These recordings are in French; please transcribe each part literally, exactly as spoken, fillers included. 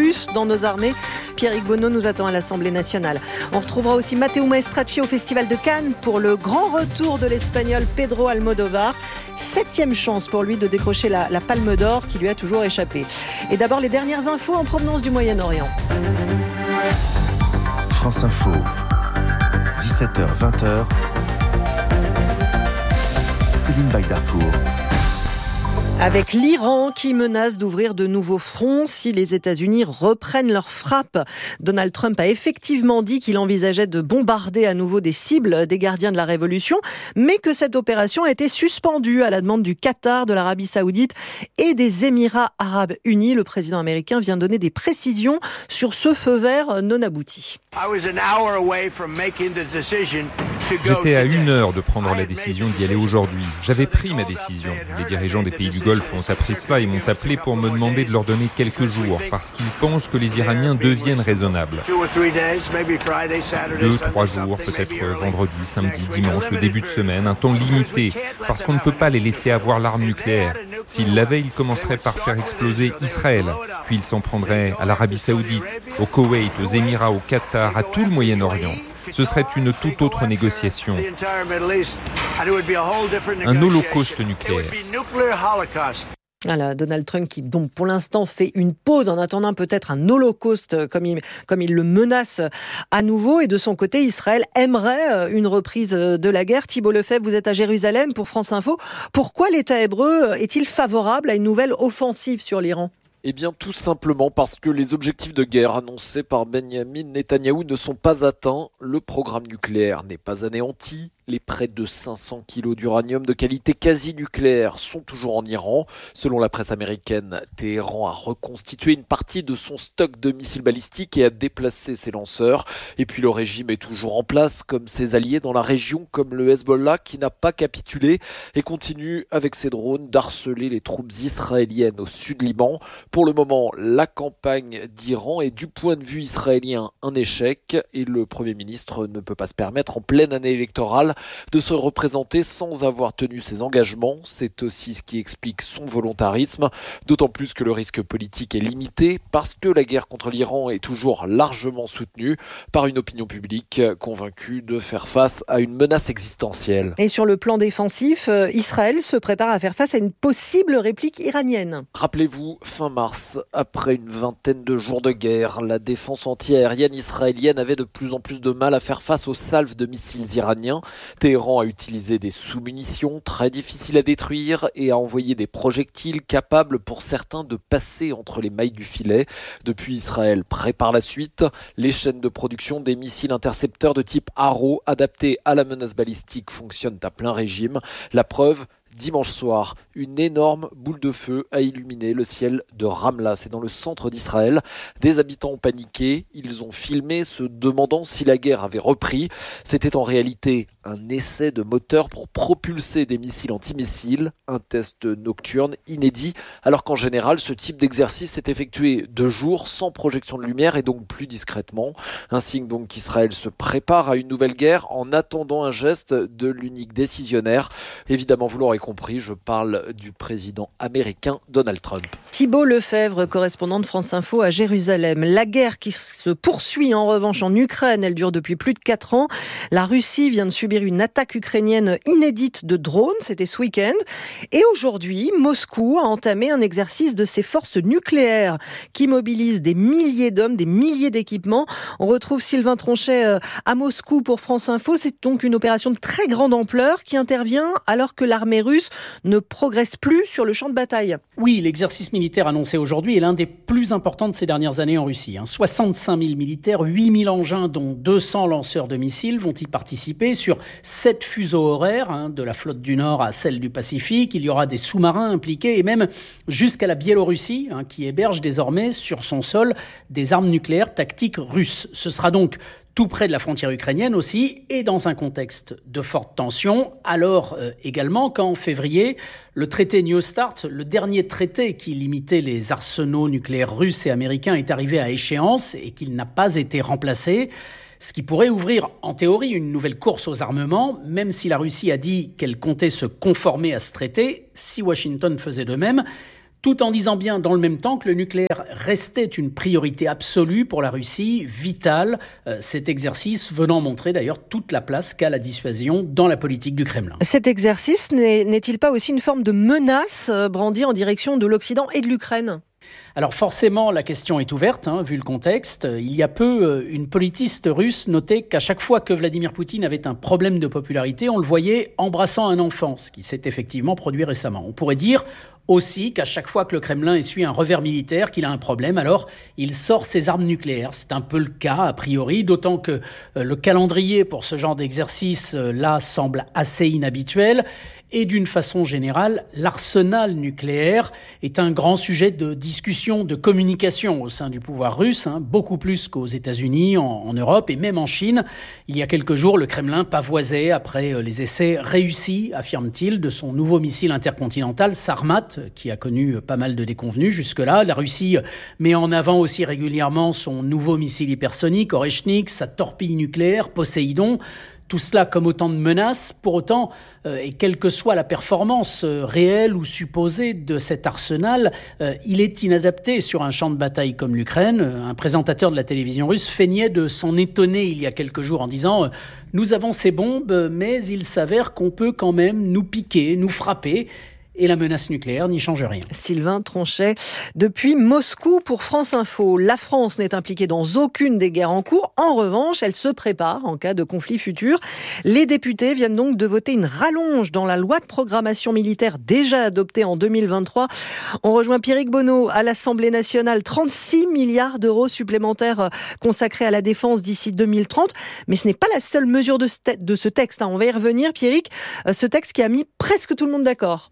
plus dans nos armées. Pierrick Bonneau nous attend à l'Assemblée nationale. On retrouvera aussi Matteo Maestracci au Festival de Cannes pour le grand retour de l'Espagnol Pedro Almodóvar. Septième chance pour lui de décrocher la, la Palme d'Or qui lui a toujours échappé. Et d'abord les dernières infos en provenance du Moyen-Orient. France Info, dix-sept heures vingt. Céline Bagdarcourt. Avec l'Iran qui menace d'ouvrir de nouveaux fronts si les États-Unis reprennent leur frappe. Donald Trump a effectivement dit qu'il envisageait de bombarder à nouveau des cibles des gardiens de la Révolution, mais que cette opération a été suspendue à la demande du Qatar, de l'Arabie Saoudite et des Émirats Arabes Unis. Le président américain vient donner des précisions sur ce feu vert non abouti. J'étais à une heure de prendre la décision d'y aller aujourd'hui. J'avais pris ma décision. Les dirigeants des pays du Golfe ont appris cela et m'ont appelé pour me demander de leur donner quelques jours parce qu'ils pensent que les Iraniens deviennent raisonnables. Deux, trois jours, peut-être vendredi, samedi, dimanche, le début de semaine, un temps limité parce qu'on ne peut pas les laisser avoir l'arme nucléaire. S'ils l'avaient, ils commenceraient par faire exploser Israël, puis ils s'en prendraient à l'Arabie Saoudite, au Koweït, aux Émirats, au Qatar, à tout le Moyen-Orient. Ce serait une toute autre négociation. Un holocauste nucléaire. Voilà, Donald Trump qui, donc, pour l'instant, fait une pause en attendant peut-être un holocauste comme il, comme il le menace à nouveau. Et de son côté, Israël aimerait une reprise de la guerre. Thibault Lefebvre, vous êtes à Jérusalem pour France Info. Pourquoi l'État hébreu est-il favorable à une nouvelle offensive sur l'Iran ? Eh bien, tout simplement parce que les objectifs de guerre annoncés par Benyamin Netanyahou ne sont pas atteints. Le programme nucléaire n'est pas anéanti. Les près de cinq cents kilos d'uranium de qualité quasi-nucléaire sont toujours en Iran. Selon la presse américaine, Téhéran a reconstitué une partie de son stock de missiles balistiques et a déplacé ses lanceurs. Et puis le régime est toujours en place, comme ses alliés dans la région, comme le Hezbollah, qui n'a pas capitulé et continue avec ses drones d'harceler les troupes israéliennes au sud Liban. Pour le moment, la campagne d'Iran est du point de vue israélien un échec et le Premier ministre ne peut pas se permettre en pleine année électorale de se représenter sans avoir tenu ses engagements. C'est aussi ce qui explique son volontarisme, d'autant plus que le risque politique est limité parce que la guerre contre l'Iran est toujours largement soutenue par une opinion publique convaincue de faire face à une menace existentielle. Et sur le plan défensif, Israël se prépare à faire face à une possible réplique iranienne. Rappelez-vous, fin mars, après une vingtaine de jours de guerre, la défense anti-aérienne israélienne avait de plus en plus de mal à faire face aux salves de missiles iraniens. Téhéran a utilisé des sous-munitions très difficiles à détruire et a envoyé des projectiles capables pour certains de passer entre les mailles du filet. Depuis, Israël prépare la suite. Les chaînes de production des missiles intercepteurs de type Arrow adaptés à la menace balistique fonctionnent à plein régime. La preuve, dimanche soir, une énorme boule de feu a illuminé le ciel de Ramla. C'est dans le centre d'Israël. Des habitants ont paniqué. Ils ont filmé, se demandant si la guerre avait repris. C'était en réalité un essai de moteur pour propulser des missiles antimissiles. Un test nocturne inédit, alors qu'en général, ce type d'exercice est effectué de jour, sans projection de lumière et donc plus discrètement. Un signe donc qu'Israël se prépare à une nouvelle guerre en attendant un geste de l'unique décisionnaire. Évidemment, vous l'aurez compris, je parle du président américain Donald Trump. Thibault Lefebvre, correspondant de France Info à Jérusalem. La guerre qui se poursuit en revanche en Ukraine, elle dure depuis plus de quatre ans. La Russie vient de subir une attaque ukrainienne inédite de drones, c'était ce week-end. Et aujourd'hui, Moscou a entamé un exercice de ses forces nucléaires qui mobilise des milliers d'hommes, des milliers d'équipements. On retrouve Sylvain Tronchet à Moscou pour France Info. C'est donc une opération de très grande ampleur qui intervient alors que l'armée russe ne progresse plus sur le champ de bataille. Oui, l'exercice militaire annoncé aujourd'hui est l'un des plus importants de ces dernières années en Russie. soixante-cinq mille militaires, huit mille engins, dont deux cents lanceurs de missiles vont y participer sur sept fuseaux horaires, hein, de la flotte du Nord à celle du Pacifique. Il y aura des sous-marins impliqués et même jusqu'à la Biélorussie, hein, qui héberge désormais sur son sol des armes nucléaires tactiques russes. Ce sera donc tout près de la frontière ukrainienne aussi, et dans un contexte de forte tension. Alors euh, également qu'en février, le traité New START, le dernier traité qui limitait les arsenaux nucléaires russes et américains, est arrivé à échéance et qu'il n'a pas été remplacé. Ce qui pourrait ouvrir, en théorie, une nouvelle course aux armements, même si la Russie a dit qu'elle comptait se conformer à ce traité, si Washington faisait de même. tout en disant bien dans le même temps que le nucléaire restait une priorité absolue pour la Russie, vitale, euh, cet exercice venant montrer d'ailleurs toute la place qu'a la dissuasion dans la politique du Kremlin. Cet exercice n'est, n'est-il pas aussi une forme de menace euh, brandie en direction de l'Occident et de l'Ukraine ? Alors forcément, la question est ouverte, hein, vu le contexte. Il y a peu, une politiste russe notait qu'à chaque fois que Vladimir Poutine avait un problème de popularité, on le voyait embrassant un enfant, ce qui s'est effectivement produit récemment. On pourrait dire aussi qu'à chaque fois que le Kremlin essuie un revers militaire, qu'il a un problème, alors il sort ses armes nucléaires. C'est un peu le cas, a priori, d'autant que le calendrier pour ce genre d'exercice, là, semble assez inhabituel. Et d'une façon générale, l'arsenal nucléaire est un grand sujet de discussion, de communication au sein du pouvoir russe, hein, beaucoup plus qu'aux États-Unis, en, en Europe et même en Chine. Il y a quelques jours, le Kremlin pavoisait après les essais réussis, affirme-t-il, de son nouveau missile intercontinental Sarmat, qui a connu pas mal de déconvenues jusque-là. La Russie met en avant aussi régulièrement son nouveau missile hypersonique, Oreshnik, sa torpille nucléaire, Poséidon. Tout cela comme autant de menaces. Pour autant, euh, et quelle que soit la performance euh, réelle ou supposée de cet arsenal, euh, il est inadapté sur un champ de bataille comme l'Ukraine. Un présentateur de la télévision russe feignait de s'en étonner il y a quelques jours en disant euh, « Nous avons ces bombes, mais il s'avère qu'on peut quand même nous piquer, nous frapper ». Et la menace nucléaire n'y change rien. Sylvain Tronchet, depuis Moscou pour France Info. La France n'est impliquée dans aucune des guerres en cours. En revanche, elle se prépare en cas de conflit futur. Les députés viennent donc de voter une rallonge dans la loi de programmation militaire déjà adoptée en deux mille vingt-trois. On rejoint Pierrick Bonneau à l'Assemblée nationale. trente-six milliards d'euros supplémentaires consacrés à la défense d'ici deux mille trente. Mais ce n'est pas la seule mesure de ce texte. On va y revenir, Pierrick. Ce texte qui a mis presque tout le monde d'accord.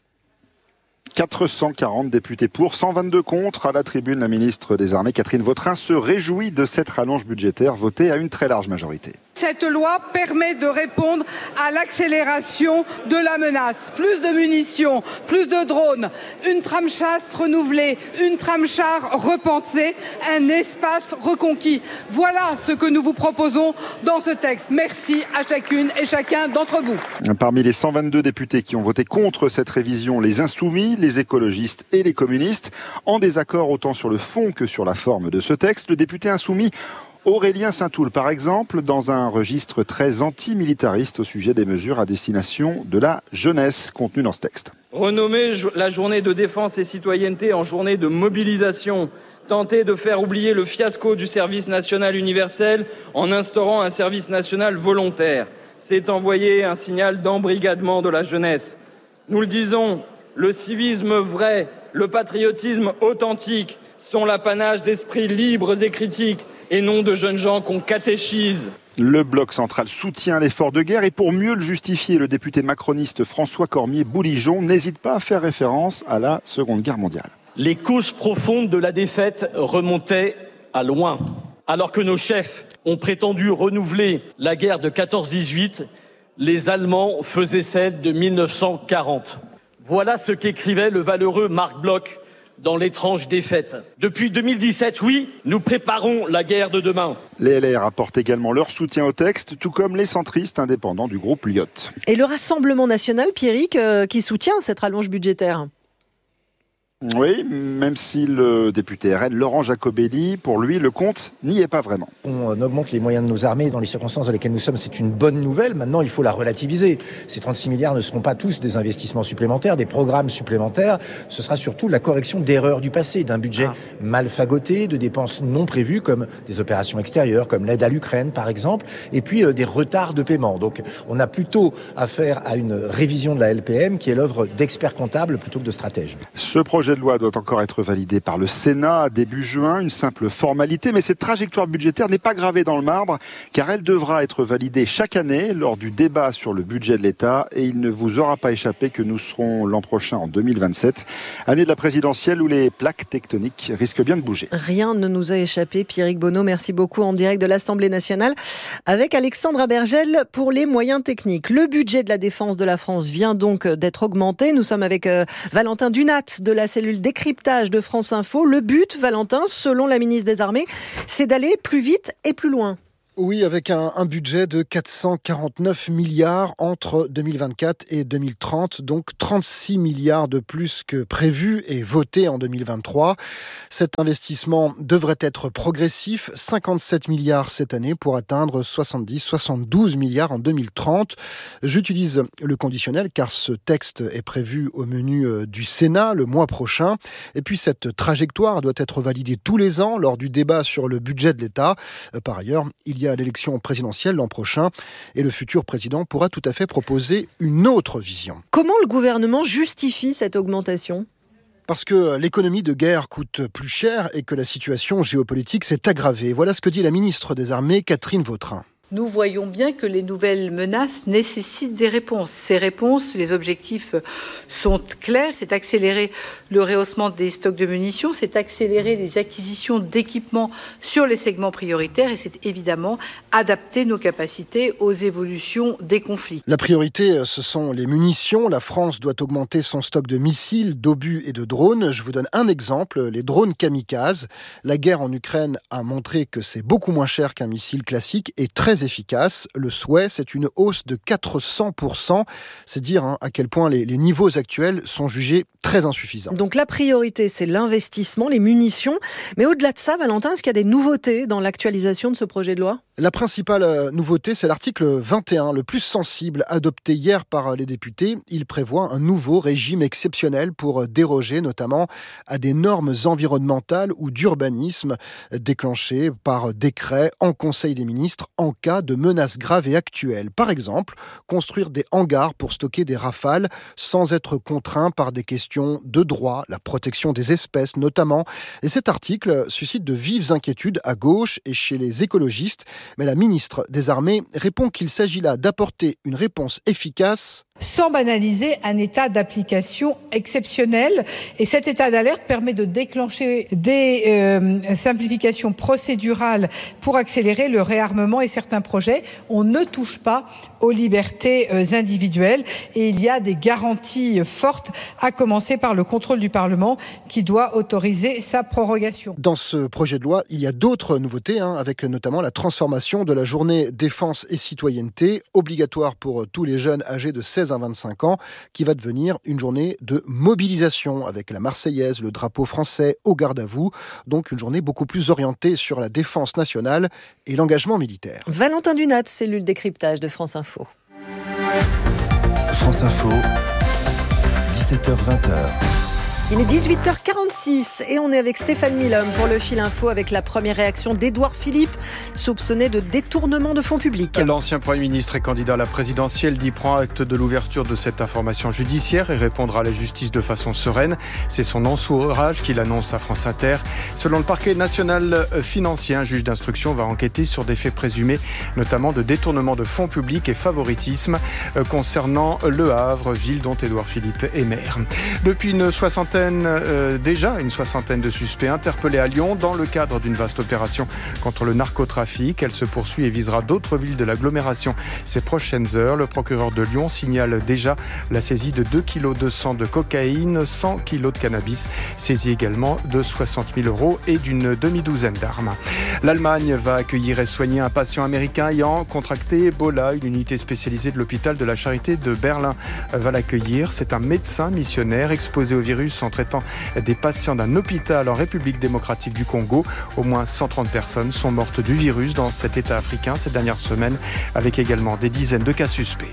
quatre cent quarante députés pour, cent vingt-deux contre. À la tribune, la ministre des Armées, Catherine Vautrin, se réjouit de cette rallonge budgétaire votée à une très large majorité. Cette loi permet de répondre à l'accélération de la menace. Plus de munitions, plus de drones, une trame chasse renouvelée, une trame char repensée, un espace reconquis. Voilà ce que nous vous proposons dans ce texte. Merci à chacune et chacun d'entre vous. Parmi les cent vingt-deux députés qui ont voté contre cette révision, les Insoumis, les écologistes et les communistes, en désaccord autant sur le fond que sur la forme de ce texte, le député insoumis Aurélien Saint-Toul, par exemple, dans un registre très anti-militariste au sujet des mesures à destination de la jeunesse contenues dans ce texte. Renommer la journée de défense et citoyenneté en journée de mobilisation, tenter de faire oublier le fiasco du service national universel en instaurant un service national volontaire, c'est envoyer un signal d'embrigadement de la jeunesse. Nous le disons, le civisme vrai, le patriotisme authentique sont l'apanage d'esprits libres et critiques, et non de jeunes gens qu'on catéchise. Le bloc central soutient l'effort de guerre et pour mieux le justifier, le député macroniste François Cormier-Bouligeon n'hésite pas à faire référence à la Seconde Guerre mondiale. Les causes profondes de la défaite remontaient à loin. Alors que nos chefs ont prétendu renouveler la guerre de quatorze dix-huit, les Allemands faisaient celle de mille neuf cent quarante. Voilà ce qu'écrivait le valeureux Marc Bloch dans l'étrange défaite. Depuis deux mille dix-sept, oui, nous préparons la guerre de demain. Les L R apportent également leur soutien au texte, tout comme les centristes indépendants du groupe Lyot. Et le Rassemblement national, Pierrick, euh, qui soutient cette rallonge budgétaire ? Oui, même si le député R N, Laurent Jacobelli, pour lui, le compte n'y est pas vraiment. On augmente les moyens de nos armées dans les circonstances dans lesquelles nous sommes, c'est une bonne nouvelle. Maintenant, il faut la relativiser. Ces trente-six milliards ne seront pas tous des investissements supplémentaires, des programmes supplémentaires. Ce sera surtout la correction d'erreurs du passé, d'un budget ah. mal fagoté, de dépenses non prévues, comme des opérations extérieures, comme l'aide à l'Ukraine, par exemple, et puis euh, des retards de paiement. Donc, on a plutôt affaire à une révision de la L P M qui est l'œuvre d'experts comptables plutôt que de stratèges. Ce projet de loi doit encore être validé par le Sénat début juin, une simple formalité, mais cette trajectoire budgétaire n'est pas gravée dans le marbre, car elle devra être validée chaque année lors du débat sur le budget de l'État, et il ne vous aura pas échappé que nous serons l'an prochain en deux mille vingt-sept, année de la présidentielle où les plaques tectoniques risquent bien de bouger. Rien ne nous a échappé, Pierrick Bonneau, merci beaucoup, en direct de l'Assemblée nationale, avec Alexandre Abergel pour les moyens techniques. Le budget de la défense de la France vient donc d'être augmenté. Nous sommes avec euh, Valentin Dunat de la cellule décryptage de France Info. Le but, Valentin, selon la ministre des Armées, c'est d'aller plus vite et plus loin. Oui, avec un, un budget de quatre cent quarante-neuf milliards entre deux mille vingt-quatre et deux mille trente, donc trente-six milliards de plus que prévu et voté en deux mille vingt-trois. Cet investissement devrait être progressif, cinquante-sept milliards cette année pour atteindre soixante-dix à soixante-douze milliards en deux mille trente. J'utilise le conditionnel car ce texte est prévu au menu du Sénat le mois prochain. Et puis cette trajectoire doit être validée tous les ans lors du débat sur le budget de l'État. Par ailleurs, il y a à l'élection présidentielle l'an prochain et le futur président pourra tout à fait proposer une autre vision. Comment le gouvernement justifie cette augmentation ? Parce que l'économie de guerre coûte plus cher et que la situation géopolitique s'est aggravée. Voilà ce que dit la ministre des Armées, Catherine Vautrin. Nous voyons bien que les nouvelles menaces nécessitent des réponses. Ces réponses, les objectifs sont clairs. C'est accélérer le rehaussement des stocks de munitions, c'est accélérer les acquisitions d'équipements sur les segments prioritaires et c'est évidemment adapter nos capacités aux évolutions des conflits. La priorité, ce sont les munitions. La France doit augmenter son stock de missiles, d'obus et de drones. Je vous donne un exemple, les drones kamikazes. La guerre en Ukraine a montré que c'est beaucoup moins cher qu'un missile classique et très efficace. Le souhait, c'est une hausse de quatre cents pour cent. C'est dire hein, à quel point les, les niveaux actuels sont jugés très insuffisants. Donc la priorité, c'est l'investissement, les munitions. Mais au-delà de ça, Valentin, est-ce qu'il y a des nouveautés dans l'actualisation de ce projet de loi ? La principale nouveauté, c'est l'article vingt et un, le plus sensible, adopté hier par les députés. Il prévoit un nouveau régime exceptionnel pour déroger notamment à des normes environnementales ou d'urbanisme déclenchées par décret en Conseil des ministres en cas de menaces graves et actuelles. Par exemple, construire des hangars pour stocker des rafales sans être contraint par des questions de droit, la protection des espèces notamment. Et cet article suscite de vives inquiétudes à gauche et chez les écologistes. Mais la ministre des Armées répond qu'il s'agit là d'apporter une réponse efficace sans banaliser un état d'application exceptionnel. Et cet état d'alerte permet de déclencher des euh, simplifications procédurales pour accélérer le réarmement et certains projets. On ne touche pas aux libertés euh, individuelles et il y a des garanties fortes, à commencer par le contrôle du Parlement qui doit autoriser sa prorogation. Dans ce projet de loi, il y a d'autres nouveautés, hein, avec notamment la transformation de la journée défense et citoyenneté, obligatoire pour tous les jeunes âgés de seize à vingt-cinq ans, qui va devenir une journée de mobilisation avec la Marseillaise, le drapeau français au garde à vous. Donc une journée beaucoup plus orientée sur la défense nationale et l'engagement militaire. Valentin Dunat, cellule décryptage de France Info. France Info, dix-sept heures vingt. Il est dix-huit heures quarante-six et on est avec Stéphane Milhomme pour le Fil Info avec la première réaction d'Édouard Philippe, soupçonné de détournement de fonds publics. L'ancien Premier ministre et candidat à la présidentielle dit prend acte de l'ouverture de cette information judiciaire et répondra à la justice de façon sereine. C'est son entourage qui l'annonce à France Inter. Selon le parquet national financier, un juge d'instruction va enquêter sur des faits présumés, notamment de détournement de fonds publics et favoritisme concernant Le Havre, ville dont Édouard Philippe est maire. Depuis une soixantaine Euh, déjà une soixantaine de suspects interpellés à Lyon dans le cadre d'une vaste opération contre le narcotrafic. Elle se poursuit et visera d'autres villes de l'agglomération ces prochaines heures. Le procureur de Lyon signale déjà la saisie de deux virgule deux kilos de cocaïne, cent kilos de cannabis, saisie également de soixante mille euros et d'une demi-douzaine d'armes. L'Allemagne va accueillir et soigner un patient américain ayant contracté Ebola. Une unité spécialisée de l'hôpital de la Charité de Berlin va l'accueillir. C'est un médecin missionnaire exposé au virus en traitant des patients d'un hôpital en République démocratique du Congo. Au moins cent trente personnes sont mortes du virus dans cet État africain ces dernières semaines, avec également des dizaines de cas suspects.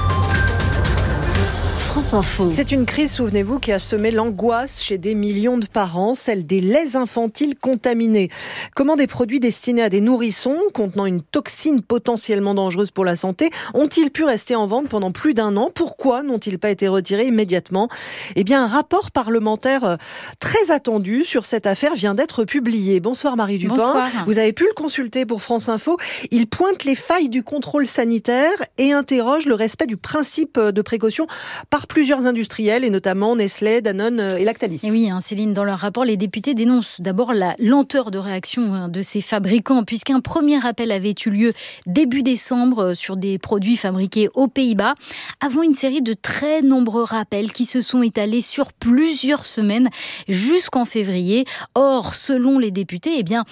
C'est une crise, souvenez-vous, qui a semé l'angoisse chez des millions de parents, celle des laits infantiles contaminés. Comment des produits destinés à des nourrissons, contenant une toxine potentiellement dangereuse pour la santé, ont-ils pu rester en vente pendant plus d'un an ? Pourquoi n'ont-ils pas été retirés immédiatement ? Eh bien, un rapport parlementaire très attendu sur cette affaire vient d'être publié. Bonsoir Marie Dupin. Bonsoir. Vous avez pu le consulter pour France Info. Il pointe les failles du contrôle sanitaire et interroge le respect du principe de précaution par plusieurs industriels, et notamment Nestlé, Danone et Lactalis. Et oui, hein, Céline, dans leur rapport, les députés dénoncent d'abord la lenteur de réaction hein, de ces fabricants, puisqu'un premier appel avait eu lieu début décembre sur des produits fabriqués aux Pays-Bas, avant une série de très nombreux rappels qui se sont étalés sur plusieurs semaines jusqu'en février. Or, selon les députés, eh bien,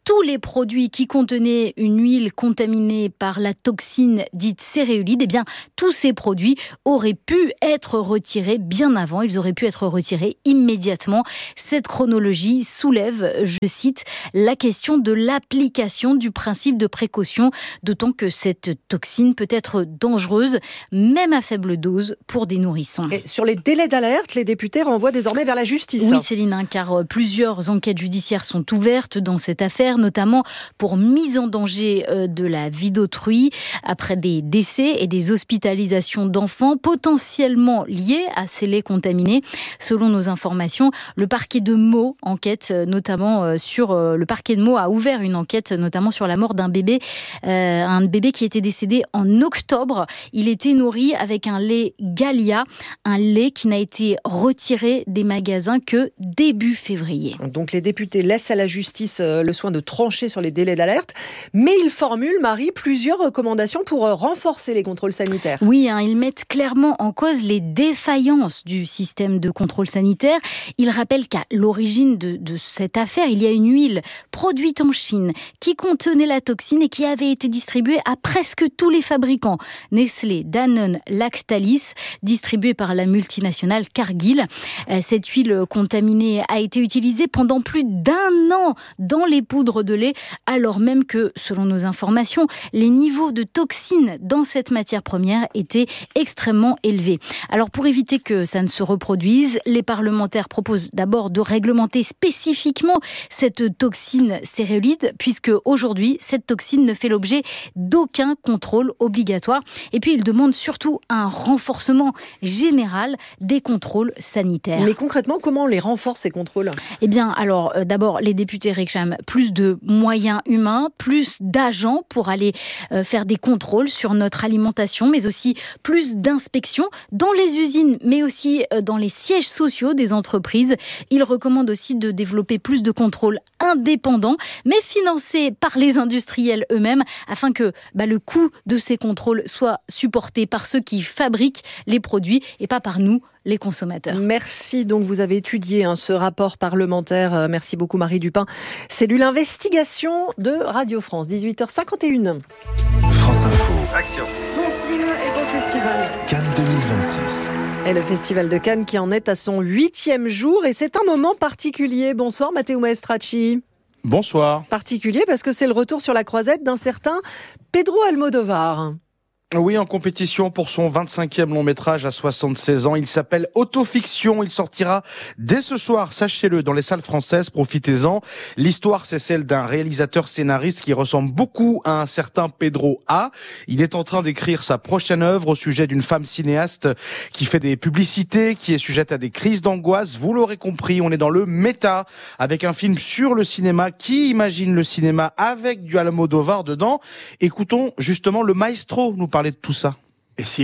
tous les produits qui contenaient une huile contaminée par la toxine dite céréolide, eh bien, tous ces produits auraient pu être retirés bien avant. Ils auraient pu être retirés immédiatement. Cette chronologie soulève, je cite, la question de l'application du principe de précaution, d'autant que cette toxine peut être dangereuse, même à faible dose, pour des nourrissons. Et sur les délais d'alerte, les députés renvoient désormais vers la justice. Oui, Céline, hein, car plusieurs enquêtes judiciaires sont ouvertes dans cette affaire, notamment pour mise en danger de la vie d'autrui, après des décès et des hospitalisations d'enfants potentiellement liés à ces laits contaminés. Selon nos informations, le parquet de Meaux enquête notamment sur le parquet de Meaux a ouvert une enquête notamment sur la mort d'un bébé, euh, un bébé qui était décédé en octobre. Il était nourri avec un lait Gallia, un lait qui n'a été retiré des magasins que début février. Donc les députés laissent à la justice le soin de trancher sur les délais d'alerte, mais ils formulent, Marie, plusieurs recommandations pour renforcer les contrôles sanitaires. Oui, hein, ils mettent clairement en cause les défaillances du système de contrôle sanitaire. Ils rappellent qu'à l'origine de, de cette affaire, il y a une huile produite en Chine qui contenait la toxine et qui avait été distribuée à presque tous les fabricants. Nestlé, Danone, Lactalis, distribuée par la multinationale Cargill. Cette huile contaminée a été utilisée pendant plus d'un an dans les poudres de lait, alors même que, selon nos informations, les niveaux de toxines dans cette matière première étaient extrêmement élevés. Alors, pour éviter que ça ne se reproduise, les parlementaires proposent d'abord de réglementer spécifiquement cette toxine céréolide, puisque aujourd'hui, cette toxine ne fait l'objet d'aucun contrôle obligatoire. Et puis, ils demandent surtout un renforcement général des contrôles sanitaires. Mais concrètement, comment on les renforce, ces contrôles ? Eh bien, alors, euh, d'abord, les députés réclament plus de moyens humains, plus d'agents pour aller euh, faire des contrôles sur notre alimentation, mais aussi plus d'inspections dans les usines, mais aussi euh, dans les sièges sociaux des entreprises. Ils recommandent aussi de développer plus de contrôles indépendants, mais financés par les industriels eux-mêmes, afin que bah, le coût de ces contrôles soit supporté par ceux qui fabriquent les produits et pas par nous, les consommateurs. Merci. Donc, vous avez étudié hein, ce rapport parlementaire. Merci beaucoup, Marie Dupin. Cellule investigation de Radio France, dix-huit heures cinquante et une. France Info. Action. Bon film et bon festival. Cannes deux mille vingt-six. Et le festival de Cannes qui en est à son huitième jour. Et c'est un moment particulier. Bonsoir, Matteo Maestracci. Bonsoir. Particulier parce que c'est le retour sur la croisette d'un certain Pedro Almodóvar. Oui, en compétition pour son vingt-cinquième long métrage à soixante-seize ans. Il s'appelle Autofiction. Il sortira dès ce soir, sachez-le, dans les salles françaises. Profitez-en. L'histoire, c'est celle d'un réalisateur scénariste qui ressemble beaucoup à un certain Pedro A. Il est en train d'écrire sa prochaine œuvre au sujet d'une femme cinéaste qui fait des publicités, qui est sujette à des crises d'angoisse. Vous l'aurez compris, on est dans le méta avec un film sur le cinéma. Qui imagine le cinéma avec du Almodóvar dedans? Écoutons justement le maestro nous parler de tout ça. Je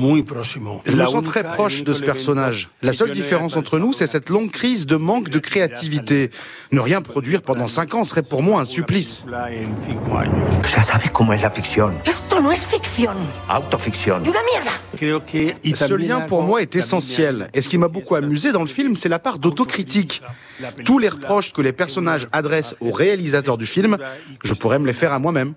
me sens très proche de ce personnage. La seule différence entre nous, c'est cette longue crise de manque de créativité. Ne rien produire pendant cinq ans serait pour moi un supplice. Ya sabes cómo es la ficción. Esto no es ficción. Autoficción. Una mierda. Ce lien pour moi est essentiel. Et ce qui m'a beaucoup amusé dans le film, c'est la part d'autocritique. Tous les reproches que les personnages adressent au réalisateur du film, je pourrais me les faire à moi-même.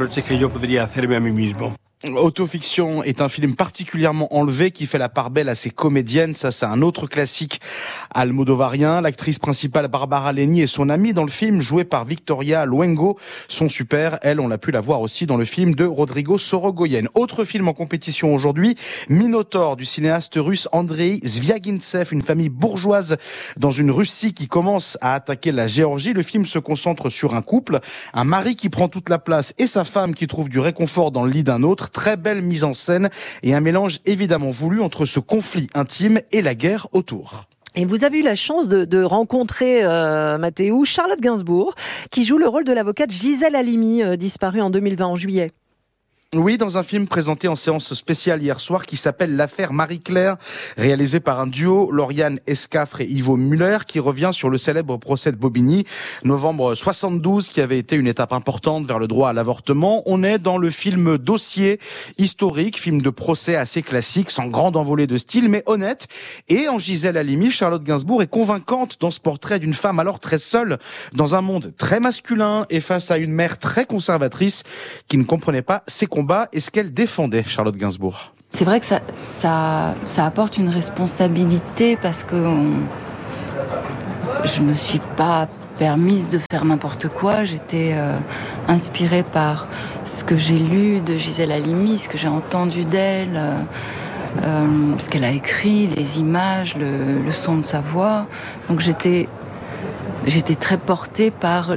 Autofiction est un film particulièrement enlevé qui fait la part belle à ses comédiennes. Ça, c'est un autre classique almodovarien. L'actrice principale Barbara Leni et son amie dans le film, jouée par Victoria Luengo, sont super. Elle, on l'a pu la voir aussi dans le film de Rodrigo Sorogoyen. Autre film en compétition aujourd'hui, Minotaure du cinéaste russe Andrei Zvyagintsev, une famille bourgeoise dans une Russie qui commence à attaquer la Géorgie. Le film se concentre sur un couple, un mari qui prend toute la place et sa femme qui trouve du réconfort dans le lit d'un autre. Très belle mise en scène et un mélange évidemment voulu entre ce conflit intime et la guerre autour. Et vous avez eu la chance de, de rencontrer, euh, Mathéo, Charlotte Gainsbourg, qui joue le rôle de l'avocate Gisèle Halimi, euh, disparue en deux mille vingt, en juillet. Oui, dans un film présenté en séance spéciale hier soir qui s'appelle L'affaire Marie-Claire, réalisé par un duo, Lauriane Escafre et Ivo Muller, qui revient sur le célèbre procès de Bobigny, novembre soixante-douze, qui avait été une étape importante vers le droit à l'avortement. On est dans le film Dossier, historique, film de procès assez classique, sans grande envolée de style, mais honnête. Et en Gisèle Halimi, Charlotte Gainsbourg est convaincante dans ce portrait d'une femme alors très seule, dans un monde très masculin et face à une mère très conservatrice qui ne comprenait pas ses combat et ce qu'elle défendait, Charlotte Gainsbourg. C'est vrai que ça, ça, ça apporte une responsabilité parce que on... je me suis pas permise de faire n'importe quoi. J'étais euh, inspirée par ce que j'ai lu de Gisèle Halimi, ce que j'ai entendu d'elle, euh, euh, ce qu'elle a écrit, les images, le, le son de sa voix. Donc j'étais J'étais très portée par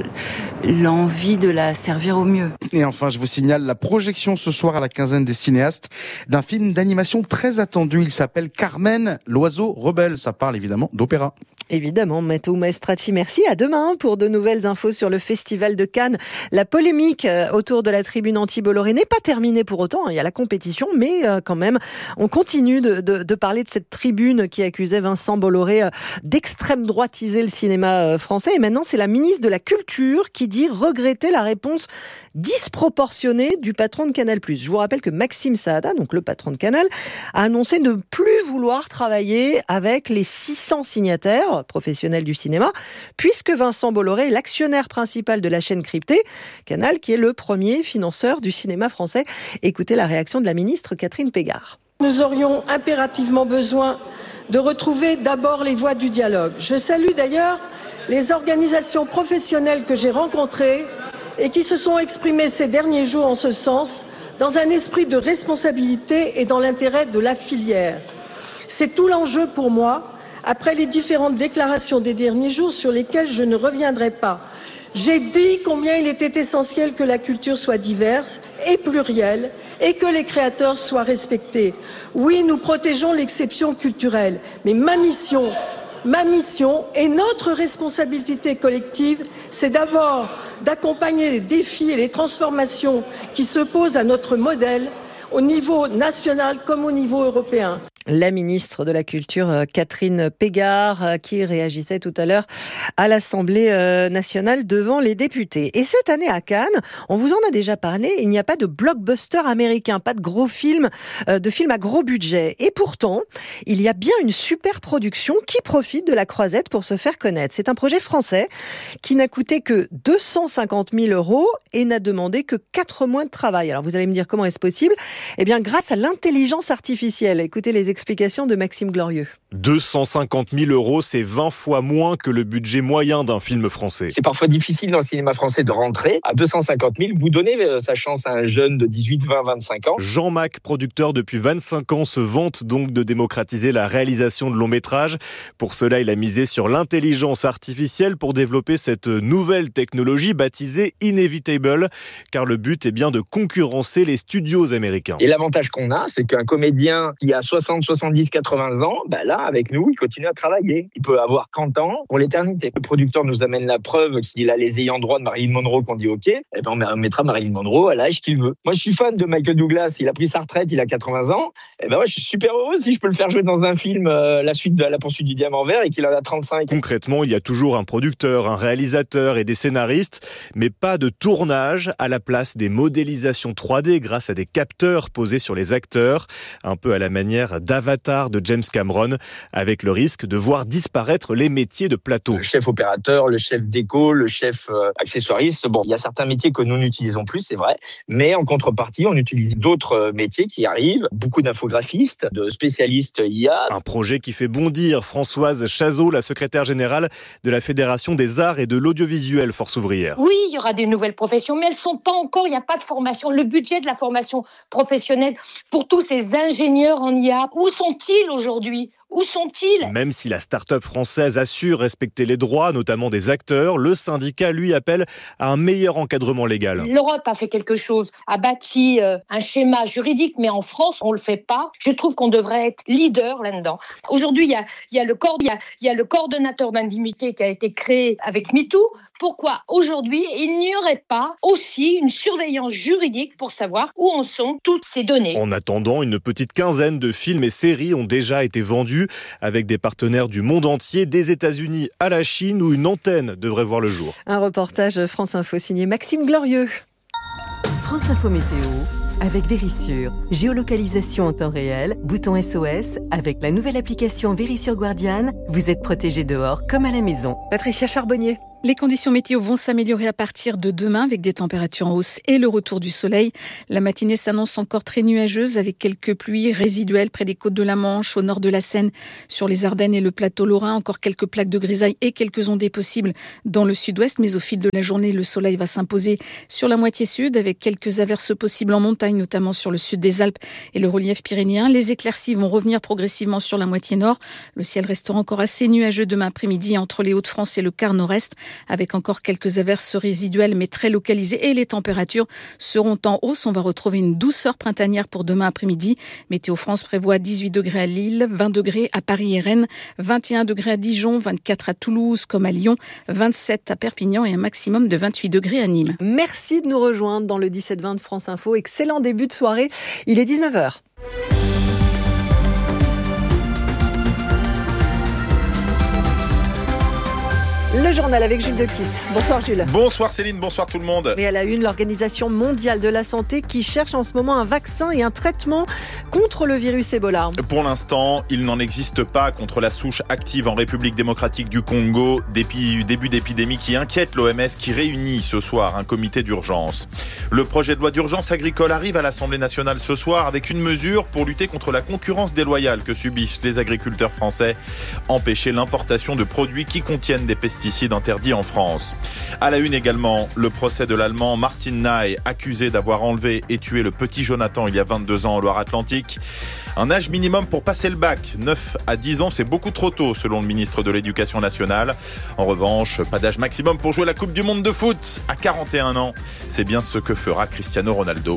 l'envie de la servir au mieux. Et enfin, je vous signale la projection ce soir à la quinzaine des cinéastes d'un film d'animation très attendu. Il s'appelle Carmen, l'oiseau rebelle. Ça parle évidemment d'opéra. Évidemment, Matteo Maestracci, merci. À demain pour de nouvelles infos sur le Festival de Cannes. La polémique autour de la tribune anti-Bolloré n'est pas terminée pour autant. Il y a la compétition, mais quand même, on continue de, de, de parler de cette tribune qui accusait Vincent Bolloré d'extrême droitiser le cinéma français. Et maintenant, c'est la ministre de la Culture qui dit regretter la réponse disproportionnée du patron de Canal+. Je vous rappelle que Maxime Saada, donc le patron de Canal, a annoncé ne plus vouloir travailler avec les six cents signataires professionnels du cinéma, puisque Vincent Bolloré est l'actionnaire principal de la chaîne cryptée, Canal, qui est le premier financeur du cinéma français. Écoutez la réaction de la ministre Catherine Pégard. Nous aurions impérativement besoin de retrouver d'abord les voies du dialogue. Je salue d'ailleurs les organisations professionnelles que j'ai rencontrées et qui se sont exprimées ces derniers jours en ce sens, dans un esprit de responsabilité et dans l'intérêt de la filière. C'est tout l'enjeu pour moi, après les différentes déclarations des derniers jours sur lesquelles je ne reviendrai pas. J'ai dit combien il était essentiel que la culture soit diverse et plurielle et que les créateurs soient respectés. Oui, nous protégeons l'exception culturelle, mais ma mission, ma mission et notre responsabilité collective, c'est d'abord d'accompagner les défis et les transformations qui se posent à notre modèle au niveau national comme au niveau européen. La ministre de la Culture, Catherine Pégard, qui réagissait tout à l'heure à l'Assemblée nationale devant les députés. Et cette année à Cannes, on vous en a déjà parlé, il n'y a pas de blockbuster américain, pas de gros films, de films à gros budget. Et pourtant, il y a bien une super production qui profite de la croisette pour se faire connaître. C'est un projet français qui n'a coûté que deux cent cinquante mille euros et n'a demandé que quatre mois de travail. Alors vous allez me dire comment est-ce possible ? Eh bien grâce à l'intelligence artificielle. Écoutez les explications de Maxime Glorieux. deux cent cinquante mille euros, c'est vingt fois moins que le budget moyen d'un film français. C'est parfois difficile dans le cinéma français de rentrer. À deux cent cinquante mille, vous donnez sa chance à un jeune de dix-huit, vingt, vingt-cinq ans. Jean Mac, producteur depuis vingt-cinq ans, se vante donc de démocratiser la réalisation de longs métrages. Pour cela, il a misé sur l'intelligence artificielle pour développer cette nouvelle technologie baptisée Inevitable, car le but est bien de concurrencer les studios américains. Et l'avantage qu'on a, c'est qu'un comédien qui a soixante, soixante-dix, quatre-vingts ans, ben là, avec nous, il continue à travailler. Il peut avoir trente ans pour l'éternité. Le producteur nous amène la preuve qu'il a les ayants droit de Marilyn Monroe qu'on dit OK. Et ben on mettra Marilyn Monroe à l'âge qu'il veut. Moi, je suis fan de Michael Douglas. Il a pris sa retraite, il a quatre-vingts ans. Et ben moi, je suis super heureux si je peux le faire jouer dans un film, euh, la suite de La poursuite du diamant vert, et qu'il en a trente-cinq. Concrètement, il y a toujours un producteur, un réalisateur et des scénaristes, mais pas de tournage, à la place des modélisations trois D grâce à des capteurs posés sur les acteurs, un peu à la manière d'Avatar de James Cameron, avec le risque de voir disparaître les métiers de plateau. Le chef opérateur, le chef déco, le chef euh, accessoiriste. Bon, il y a certains métiers que nous n'utilisons plus, c'est vrai, mais en contrepartie, on utilise d'autres métiers qui arrivent. Beaucoup d'infographistes, de spécialistes I A. Un projet qui fait bondir Françoise Chazot, la secrétaire générale de la Fédération des arts et de l'audiovisuel Force ouvrière. Oui, il y aura des nouvelles professions, mais elles ne sont pas encore, il n'y a pas de formation. Le budget de la formation professionnelle pour tous ces ingénieurs en I A, où sont-ils aujourd'hui ? Où sont-ils ? Même si la start-up française assure respecter les droits, notamment des acteurs, le syndicat, lui, appelle à un meilleur encadrement légal. L'Europe a fait quelque chose, a bâti euh, un schéma juridique, mais en France, on le fait pas. Je trouve qu'on devrait être leader là-dedans. Aujourd'hui, il y a, il y a le corps, il y a, il y a le coordonnateur d'intimité qui a été créé avec MeToo. Pourquoi aujourd'hui, il n'y aurait pas aussi une surveillance juridique pour savoir où en sont toutes ces données ? En attendant, une petite quinzaine de films et séries ont déjà été vendus avec des partenaires du monde entier, des États-Unis à la Chine, où une antenne devrait voir le jour. Un reportage France Info signé Maxime Glorieux. France Info Météo avec Vérissure. Géolocalisation en temps réel, bouton S O S. Avec la nouvelle application Vérissure Guardian, vous êtes protégé dehors comme à la maison. Patricia Charbonnier. Les conditions météo vont s'améliorer à partir de demain avec des températures en hausse et le retour du soleil. La matinée s'annonce encore très nuageuse avec quelques pluies résiduelles près des côtes de la Manche, au nord de la Seine, sur les Ardennes et le plateau lorrain. Encore quelques plaques de grisaille et quelques ondées possibles dans le sud-ouest. Mais au fil de la journée, le soleil va s'imposer sur la moitié sud avec quelques averses possibles en montagne, notamment sur le sud des Alpes et le relief pyrénéen. Les éclaircies vont revenir progressivement sur la moitié nord. Le ciel restera encore assez nuageux demain après-midi entre les Hauts-de-France et le quart nord-est, avec encore quelques averses résiduelles mais très localisées, et les températures seront en hausse. On va retrouver une douceur printanière pour demain après-midi. Météo France prévoit dix-huit degrés à Lille, vingt degrés à Paris et Rennes, vingt et un degrés à Dijon, vingt-quatre à Toulouse comme à Lyon, vingt-sept à Perpignan et un maximum de vingt-huit degrés à Nîmes. Merci de nous rejoindre dans le dix-sept vingt de France Info. Excellent début de soirée. Il est dix-neuf heures. Le journal avec Jules Dequisse. Bonsoir Jules. Bonsoir Céline, bonsoir tout le monde. Et à la une, l'Organisation mondiale de la santé qui cherche en ce moment un vaccin et un traitement contre le virus Ebola. Pour l'instant, il n'en existe pas contre la souche active en République démocratique du Congo, début d'épidémie qui inquiète l'O M S qui réunit ce soir un comité d'urgence. Le projet de loi d'urgence agricole arrive à l'Assemblée nationale ce soir avec une mesure pour lutter contre la concurrence déloyale que subissent les agriculteurs français, empêcher l'importation de produits qui contiennent des pesticides interdits en France. À la une également, le procès de l'Allemand Martin Ney, accusé d'avoir enlevé et tué le petit Jonathan il y a vingt-deux ans en Loire-Atlantique. Un âge minimum pour passer le bac, neuf à dix ans, c'est beaucoup trop tôt selon le ministre de l'Éducation nationale. En revanche, pas d'âge maximum pour jouer la Coupe du Monde de foot à quarante et un ans. C'est bien ce que fera Cristiano Ronaldo.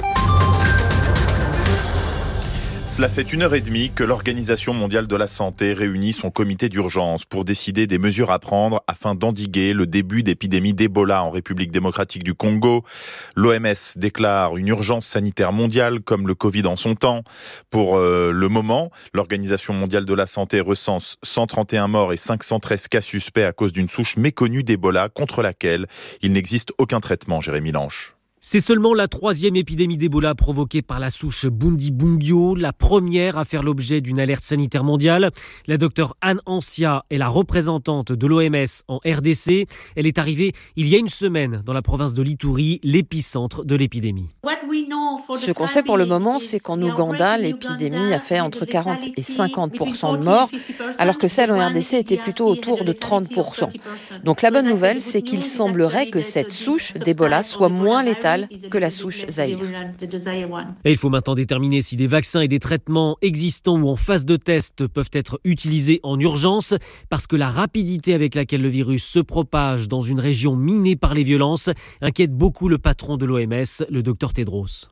Cela fait une heure et demie que l'Organisation mondiale de la santé réunit son comité d'urgence pour décider des mesures à prendre afin d'endiguer le début d'épidémie d'Ebola en République démocratique du Congo. L'O M S déclare une urgence sanitaire mondiale comme le Covid en son temps. Pour euh, le moment, l'Organisation mondiale de la santé recense cent trente et un morts et cinq cent treize cas suspects à cause d'une souche méconnue d'Ebola contre laquelle il n'existe aucun traitement. Jérémy Lanche. C'est seulement la troisième épidémie d'Ebola provoquée par la souche Bundibugyo, la première à faire l'objet d'une alerte sanitaire mondiale. La docteure Anne Ancia est la représentante de l'O M S en R D C. Elle est arrivée il y a une semaine dans la province de l'Ituri, l'épicentre de l'épidémie. Ce qu'on sait pour le moment, c'est qu'en Ouganda, l'épidémie a fait entre quarante et cinquante pour cent de morts, alors que celle en R D C était plutôt autour de trente pour cent. Donc la bonne nouvelle, c'est qu'il semblerait que cette souche d'Ebola soit moins létale que la souche Zaïre. Et il faut maintenant déterminer si des vaccins et des traitements existants ou en phase de test peuvent être utilisés en urgence, parce que la rapidité avec laquelle le virus se propage dans une région minée par les violences inquiète beaucoup le patron de l'O M S, le docteur Tedros.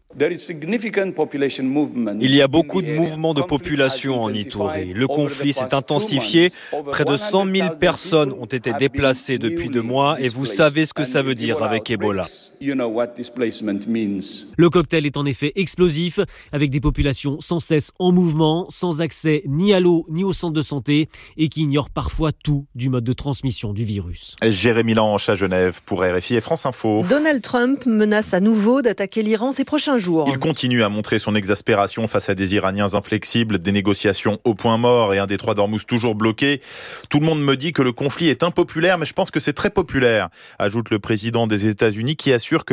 Il y a beaucoup de mouvements de population en Ituri. Le conflit s'est intensifié. Près de cent mille personnes ont été déplacées depuis deux mois et vous savez ce que ça veut dire avec Ebola. Le cocktail est en effet explosif, avec des populations sans cesse en mouvement, sans accès ni à l'eau ni au centre de santé et qui ignorent parfois tout du mode de transmission du virus. Jérémy Lanche à Genève pour R F I et France Info. Donald Trump menace à nouveau d'attaquer l'Iran ces prochains jours. Il continue à montrer son exaspération face à des Iraniens inflexibles, des négociations au point mort et un détroit d'Ormuz toujours bloqué. Tout le monde me dit que le conflit est impopulaire, mais je pense que c'est très populaire, ajoute le président des États-Unis qui assure que la hausse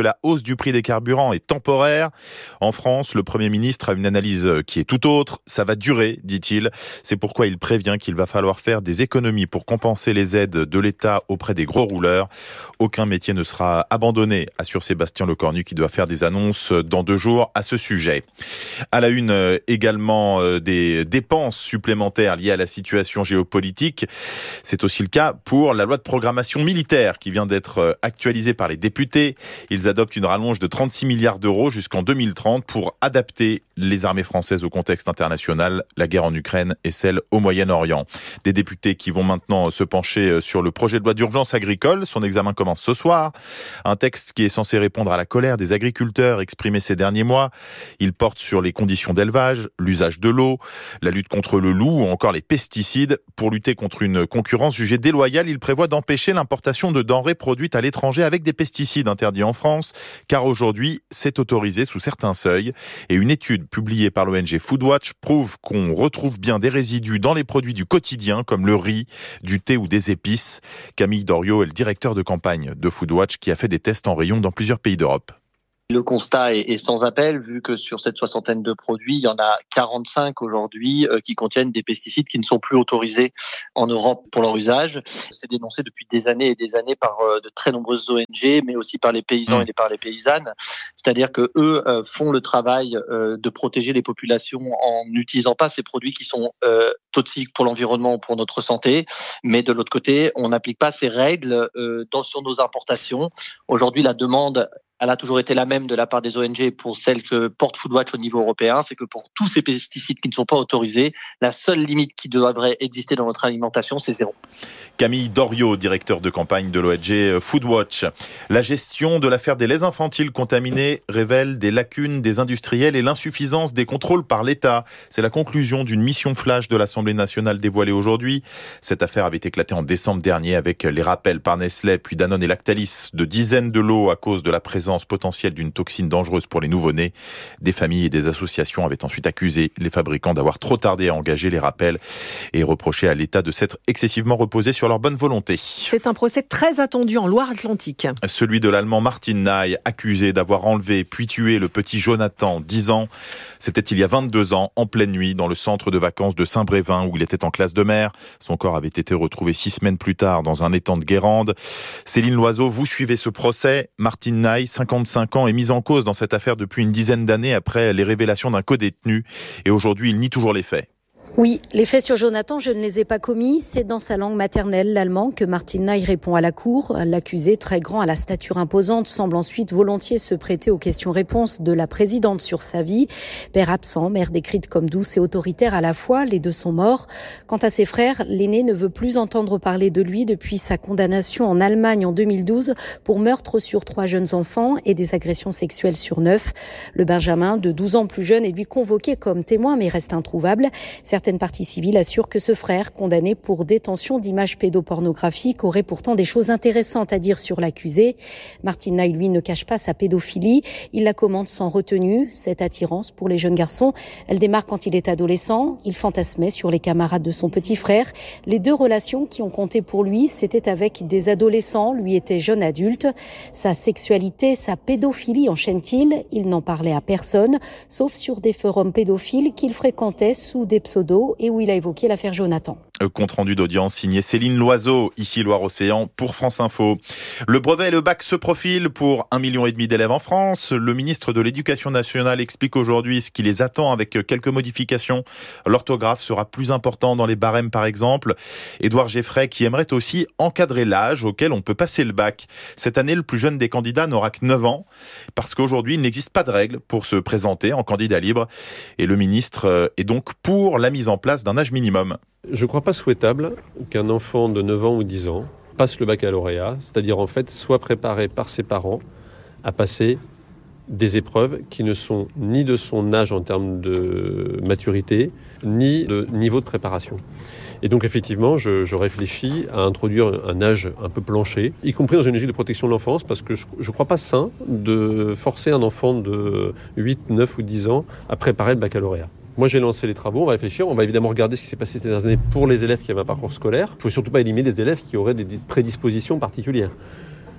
du prix des carburants est temporaire. En France, le Premier ministre a une analyse qui est tout autre. Ça va durer, dit-il. C'est pourquoi il prévient qu'il va falloir faire des économies pour compenser les aides de l'État auprès des gros rouleurs. Aucun métier ne sera abandonné, assure Sébastien Lecornu, qui doit faire des annonces dans deux jours à ce sujet. À la une également des dépenses supplémentaires liées à la situation géopolitique. C'est aussi le cas pour la loi de programmation militaire qui vient d'être actualisée par les députés. Ils adoptent une rallonge de trente-six milliards d'euros jusqu'en deux mille trente pour adapter les armées françaises au contexte international, la guerre en Ukraine et celle au Moyen-Orient. Des députés qui vont maintenant se pencher sur le projet de loi d'urgence agricole. Son examen commence ce soir. Un texte qui est censé répondre à la colère des agriculteurs exprimée ces derniers mois. Il porte sur les conditions d'élevage, l'usage de l'eau, la lutte contre le loup ou encore les pesticides. Pour lutter contre une concurrence jugée déloyale, il prévoit d'empêcher l'importation de denrées produites à l'étranger avec des pesticides interdits en France, car aujourd'hui, c'est autorisé sous certains seuils. Et une étude publiée par l'O N G Foodwatch prouve qu'on retrouve bien des résidus dans les produits du quotidien, comme le riz, du thé ou des épices. Camille Doriot est le directeur de campagne de Foodwatch qui a fait des tests en rayon dans plusieurs pays d'Europe. Le constat est, est sans appel, vu que sur cette soixantaine de produits, il y en a quarante-cinq aujourd'hui euh, qui contiennent des pesticides qui ne sont plus autorisés en Europe pour leur usage. C'est dénoncé depuis des années et des années par euh, de très nombreuses O N G, mais aussi par les paysans et par les paysannes. C'est-à-dire que eux euh, font le travail euh, de protéger les populations en n'utilisant pas ces produits qui sont euh, toxiques pour l'environnement ou pour notre santé, mais de l'autre côté, on n'applique pas ces règles euh, dans, sur nos importations. Aujourd'hui, la demande elle a toujours été la même de la part des O N G pour celle que porte Foodwatch au niveau européen, c'est que pour tous ces pesticides qui ne sont pas autorisés, la seule limite qui devrait exister dans notre alimentation, c'est zéro. Camille Doriot, directeur de campagne de l'O N G Foodwatch. La gestion de l'affaire des laits infantiles contaminés révèle des lacunes des industriels et l'insuffisance des contrôles par l'État. C'est la conclusion d'une mission flash de l'Assemblée nationale dévoilée aujourd'hui. Cette affaire avait éclaté en décembre dernier avec les rappels par Nestlé, puis Danone et Lactalis de dizaines de lots à cause de la présence potentielle d'une toxine dangereuse pour les nouveau-nés. Des familles et des associations avaient ensuite accusé les fabricants d'avoir trop tardé à engager les rappels et reproché à l'État de s'être excessivement reposé sur leur bonne volonté. C'est un procès très attendu en Loire-Atlantique. Celui de l'Allemand Martin Ney, accusé d'avoir enlevé puis tué le petit Jonathan, dix ans. C'était il y a vingt-deux ans, en pleine nuit, dans le centre de vacances de Saint-Brévin, où il était en classe de mer. Son corps avait été retrouvé six semaines plus tard dans un étang de Guérande. Céline Loiseau, vous suivez ce procès. Martin Ney, cinquante-cinq ans, est mis en cause dans cette affaire depuis une dizaine d'années après les révélations d'un codétenu. Et aujourd'hui, il nie toujours les faits. Oui, les faits sur Jonathan, je ne les ai pas commis. C'est dans sa langue maternelle, l'allemand, que Martin Ney répond à la cour. L'accusé, très grand à la stature imposante, semble ensuite volontiers se prêter aux questions-réponses de la présidente sur sa vie. Père absent, mère décrite comme douce et autoritaire à la fois, les deux sont morts. Quant à ses frères, l'aîné ne veut plus entendre parler de lui depuis sa condamnation en Allemagne en deux mille douze pour meurtre sur trois jeunes enfants et des agressions sexuelles sur neuf. Le Benjamin, de douze ans plus jeune, est lui convoqué comme témoin mais reste introuvable. Certaines parties civiles assurent que ce frère, condamné pour détention d'images pédopornographiques, aurait pourtant des choses intéressantes à dire sur l'accusé. Martin Ney, lui, ne cache pas sa pédophilie. Il la commente sans retenue. Cette attirance pour les jeunes garçons, elle démarre quand il est adolescent. Il fantasmait sur les camarades de son petit frère. Les deux relations qui ont compté pour lui, c'était avec des adolescents. Lui était jeune adulte. Sa sexualité, sa pédophilie enchaîne-t-il. Il n'en parlait à personne, sauf sur des forums pédophiles qu'il fréquentait sous des pseudos et où il a évoqué l'affaire Jonathan. Compte rendu d'audience signé Céline Loiseau, ici Loire-Océan, pour France Info. Le brevet et le bac se profilent pour un million et demi d'élèves en France. Le ministre de l'Éducation nationale explique aujourd'hui ce qui les attend avec quelques modifications. L'orthographe sera plus important dans les barèmes, par exemple. Édouard Geffray, qui aimerait aussi encadrer l'âge auquel on peut passer le bac. Cette année, le plus jeune des candidats n'aura que neuf ans, parce qu'aujourd'hui, il n'existe pas de règle pour se présenter en candidat libre. Et le ministre est donc pour la mise en place d'un âge minimum. Je ne crois pas souhaitable qu'un enfant de neuf ans ou dix ans passe le baccalauréat, c'est-à-dire en fait soit préparé par ses parents à passer des épreuves qui ne sont ni de son âge en termes de maturité, ni de niveau de préparation. Et donc effectivement, je, je réfléchis à introduire un âge un peu plancher, y compris dans une logique de protection de l'enfance, parce que je ne crois pas sain de forcer un enfant de huit, neuf ou dix ans à préparer le baccalauréat. Moi, j'ai lancé les travaux, on va réfléchir, on va évidemment regarder ce qui s'est passé ces dernières années pour les élèves qui avaient un parcours scolaire. Il ne faut surtout pas éliminer des élèves qui auraient des prédispositions particulières.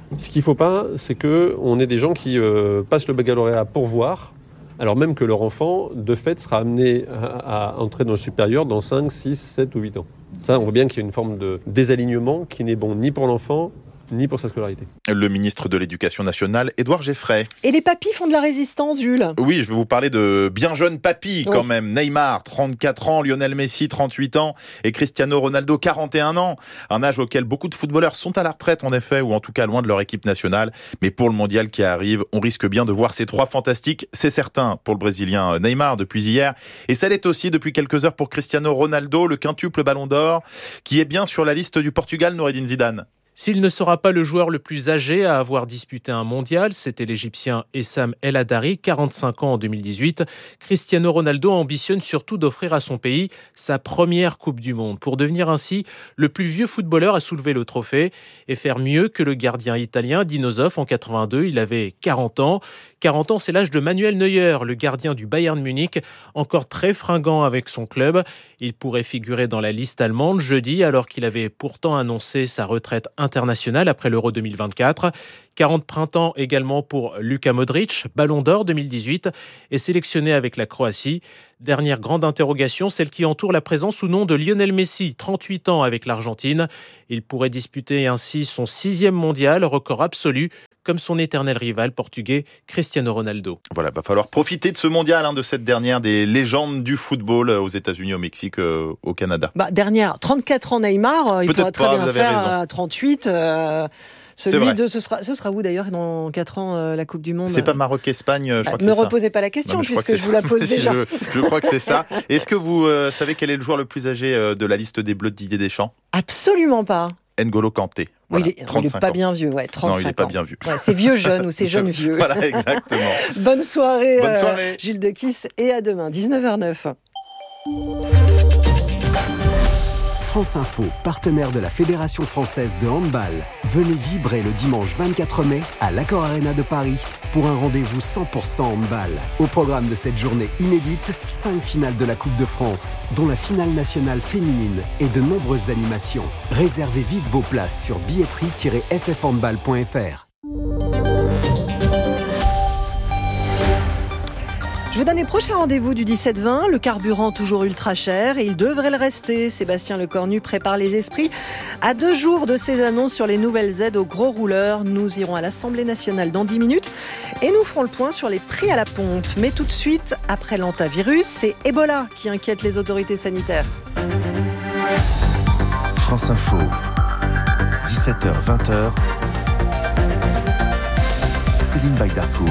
Ce qu'il ne faut pas, c'est qu'on ait des gens qui euh, passent le baccalauréat pour voir, alors même que leur enfant, de fait, sera amené à, à entrer dans le supérieur dans cinq, six, sept ou huit ans. Ça, on voit bien qu'il y a une forme de désalignement qui n'est bon ni pour l'enfant, ni pour sa scolarité. Le ministre de l'Éducation nationale, Édouard Geffray. Et les papis font de la résistance, Jules. Oui, je vais vous parler de bien jeunes papis quand oui. même. Neymar, trente-quatre ans, Lionel Messi, trente-huit ans et Cristiano Ronaldo, quarante et un ans. Un âge auquel beaucoup de footballeurs sont à la retraite en effet, ou en tout cas loin de leur équipe nationale. Mais pour le mondial qui arrive, on risque bien de voir ces trois fantastiques. C'est certain pour le Brésilien Neymar depuis hier. Et ça l'est aussi depuis quelques heures pour Cristiano Ronaldo, le quintuple ballon d'or, qui est bien sur la liste du Portugal, Noureddine Zidane. S'il ne sera pas le joueur le plus âgé à avoir disputé un mondial, c'était l'Égyptien Essam El Hadari, quarante-cinq ans en deux mille dix-huit. Cristiano Ronaldo ambitionne surtout d'offrir à son pays sa première Coupe du Monde, pour devenir ainsi le plus vieux footballeur à soulever le trophée et faire mieux que le gardien italien Dino Zoff en quatre-vingt-deux. Il avait quarante ans. quarante ans, c'est l'âge de Manuel Neuer, le gardien du Bayern Munich, encore très fringant avec son club. Il pourrait figurer dans la liste allemande jeudi, alors qu'il avait pourtant annoncé sa retraite internationale après l'Euro deux mille vingt-quatre. quarante printemps également pour Luka Modric, Ballon d'Or deux mille dix-huit, et sélectionné avec la Croatie. Dernière grande interrogation, celle qui entoure la présence ou non de Lionel Messi, trente-huit ans avec l'Argentine. Il pourrait disputer ainsi son sixième mondial, record absolu, comme son éternel rival portugais Cristiano Ronaldo. Voilà, va falloir profiter de ce mondial, hein, de cette dernière des légendes du football aux États-Unis, au Mexique, euh, au Canada. Bah, dernière, trente-quatre ans Neymar, il pourrait très pas, bien faire raison. trente-huit. Euh, celui de, ce sera, ce sera où d'ailleurs dans quatre ans euh, la Coupe du Monde? C'est pas Maroc-Espagne, je crois bah, que c'est ça. Ne reposez pas la question, non, je puisque je, je vous la pose si déjà. Je, je crois que c'est ça. Est-ce que vous euh, savez quel est le joueur le plus âgé euh, de la liste des Bleus de Didier Deschamps? Absolument pas. N'Golo Kanté. Voilà, oui, il n'est pas ans. bien vieux, ouais, trente-cinq ans. Non, il n'est pas bien vieux. Ouais, c'est vieux jeune ou c'est jeune vieux. Voilà, exactement. Bonne soirée, Bonne soirée. Euh, Gilles de Kiss, et à demain, dix-neuf heures neuf. France Info, partenaire de la Fédération française de handball. Venez vibrer le dimanche vingt-quatre mai à l'Accor Arena de Paris pour un rendez-vous cent pour cent handball. Au programme de cette journée inédite, cinq finales de la Coupe de France, dont la finale nationale féminine et de nombreuses animations. Réservez vite vos places sur billetterie tiret f f handball point f r. Je vous donne les prochains rendez-vous du dix-sept vingt, le carburant toujours ultra cher et il devrait le rester. Sébastien Lecornu prépare les esprits. À deux jours de ces annonces sur les nouvelles aides aux gros rouleurs, nous irons à l'Assemblée nationale dans dix minutes et nous ferons le point sur les prix à la pompe. Mais tout de suite, après l'antavirus, c'est Ebola qui inquiète les autorités sanitaires. France Info, dix-sept heures vingt. Céline Baydarcourt.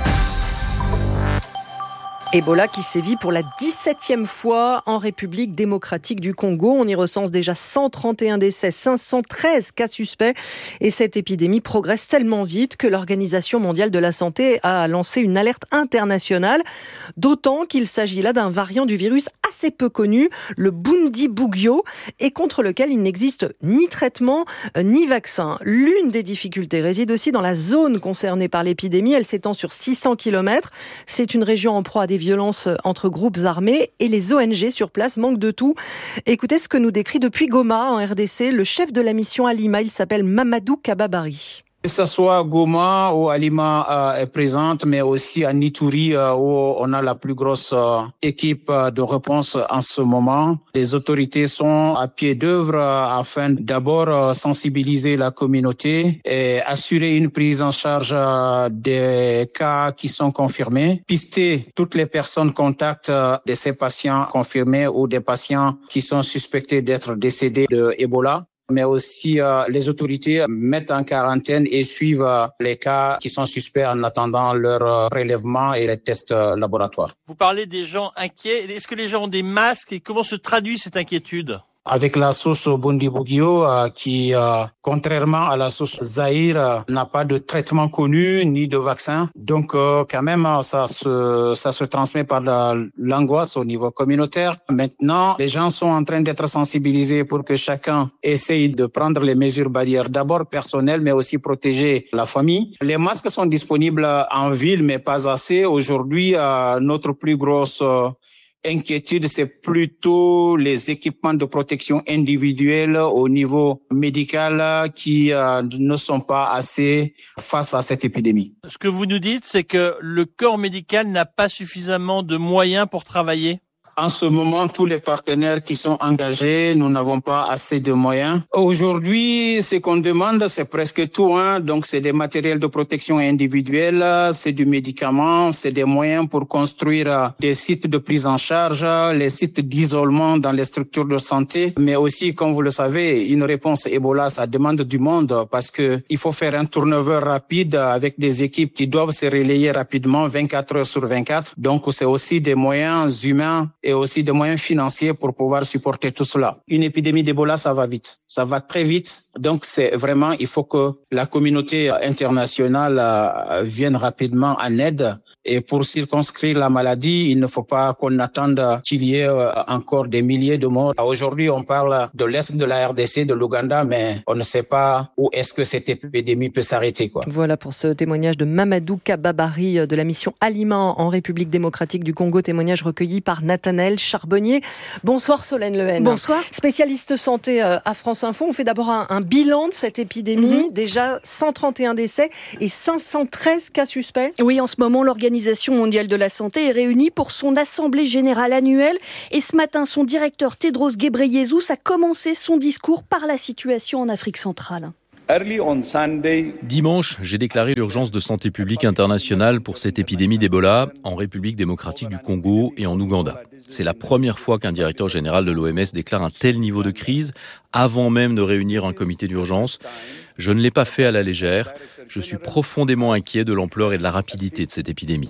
Ebola qui sévit pour la dix-septième fois en République démocratique du Congo. On y recense déjà cent trente et un décès, cinq cent treize cas suspects. Et cette épidémie progresse tellement vite que l'Organisation mondiale de la santé a lancé une alerte internationale. D'autant qu'il s'agit là d'un variant du virus assez peu connu, le Bundibugyo, et contre lequel il n'existe ni traitement ni vaccin. L'une des difficultés réside aussi dans la zone concernée par l'épidémie. Elle s'étend sur six cents kilomètres. C'est une région en proie à des violences entre groupes armés et les O N G sur place manquent de tout. Écoutez ce que nous décrit depuis Goma en R D C le chef de la mission Alima, il s'appelle Mamadou Kababari. Que ce soit Goma où Alima euh, est présente, mais aussi à Nituri euh, où on a la plus grosse euh, équipe euh, de réponse en ce moment. Les autorités sont à pied d'œuvre euh, afin d'abord euh, sensibiliser la communauté et assurer une prise en charge euh, des cas qui sont confirmés, pister toutes les personnes contacts euh, de ces patients confirmés ou des patients qui sont suspectés d'être décédés de Ebola. Mais aussi euh, les autorités mettent en quarantaine et suivent euh, les cas qui sont suspects en attendant leur euh, prélèvement et les tests euh, laboratoires. Vous parlez des gens inquiets. Est-ce que les gens ont des masques et comment se traduit cette inquiétude ? Avec la sauce Bundibugyo euh, qui, euh, contrairement à la sauce Zaïre, euh, n'a pas de traitement connu ni de vaccin. Donc, euh, quand même, ça se, ça se transmet par la, l'angoisse au niveau communautaire. Maintenant, les gens sont en train d'être sensibilisés pour que chacun essaye de prendre les mesures barrières, d'abord personnelles, mais aussi protéger la famille. Les masques sont disponibles en ville, mais pas assez. Aujourd'hui, euh, notre plus grosse euh, inquiétude, c'est plutôt les équipements de protection individuelle au niveau médical qui euh, ne sont pas assez face à cette épidémie. Ce que vous nous dites, c'est que le corps médical n'a pas suffisamment de moyens pour travailler ? En ce moment, tous les partenaires qui sont engagés, nous n'avons pas assez de moyens. Aujourd'hui, ce qu'on demande, c'est presque tout. Hein. Donc, c'est des matériels de protection individuelle, c'est du médicament, c'est des moyens pour construire des sites de prise en charge, les sites d'isolement dans les structures de santé. Mais aussi, comme vous le savez, une réponse Ebola, ça demande du monde parce que il faut faire un turnover rapide avec des équipes qui doivent se relayer rapidement vingt-quatre heures sur vingt-quatre. Donc, c'est aussi des moyens humains et aussi des moyens financiers pour pouvoir supporter tout cela. Une épidémie d'Ebola, ça va vite. Ça va très vite. Donc, c'est vraiment, il faut que la communauté internationale vienne rapidement en aide. Et pour circonscrire la maladie, il ne faut pas qu'on attende qu'il y ait encore des milliers de morts. Aujourd'hui, on parle de l'Est de la R D C, de l'Ouganda, mais on ne sait pas où est-ce que cette épidémie peut s'arrêter, quoi. Voilà pour ce témoignage de Mamadou Kababari de la mission Aliments en République démocratique du Congo, témoignage recueilli par Nathanaël Charbonnier. Bonsoir Solène Lehen. Bonsoir. Spécialiste santé à France Info, on fait d'abord un, un bilan de cette épidémie. Mmh. Déjà cent trente et un décès et cinq cent treize cas suspects. Oui, en ce moment, l'organisation L'Organisation mondiale de la santé est réunie pour son assemblée générale annuelle. Et ce matin, son directeur Tedros Ghebreyesus a commencé son discours par la situation en Afrique centrale. Dimanche, j'ai déclaré l'urgence de santé publique internationale pour cette épidémie d'Ebola en République démocratique du Congo et en Ouganda. C'est la première fois qu'un directeur général de l'O M S déclare un tel niveau de crise avant même de réunir un comité d'urgence. Je ne l'ai pas fait à la légère. Je suis profondément inquiet de l'ampleur et de la rapidité de cette épidémie.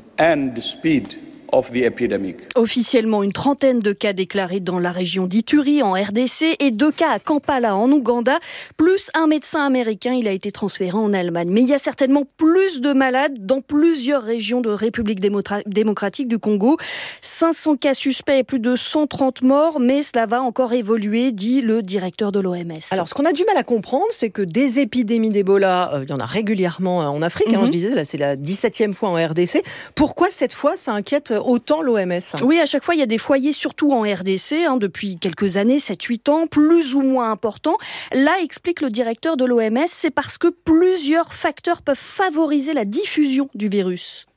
Officiellement, une trentaine de cas déclarés dans la région d'Ituri, en R D C, et deux cas à Kampala, en Ouganda, plus un médecin américain. Il a été transféré en Allemagne. Mais il y a certainement plus de malades dans plusieurs régions de République démotra- démocratique du Congo. cinq cents cas suspects et plus de cent trente morts, mais cela va encore évoluer, dit le directeur de l'O M S. Alors, ce qu'on a du mal à comprendre, c'est que des épidémies d'Ebola, euh, il y en a régulièrement en Afrique. Mm-hmm. Hein, je disais, là, c'est la dix-septième fois en R D C. Pourquoi cette fois, ça inquiète autant l'O M S? Oui, à chaque fois, il y a des foyers, surtout en R D C, hein, depuis quelques années, sept huit ans, plus ou moins importants. Là, explique le directeur de l'O M S, c'est parce que plusieurs facteurs peuvent favoriser la diffusion du virus.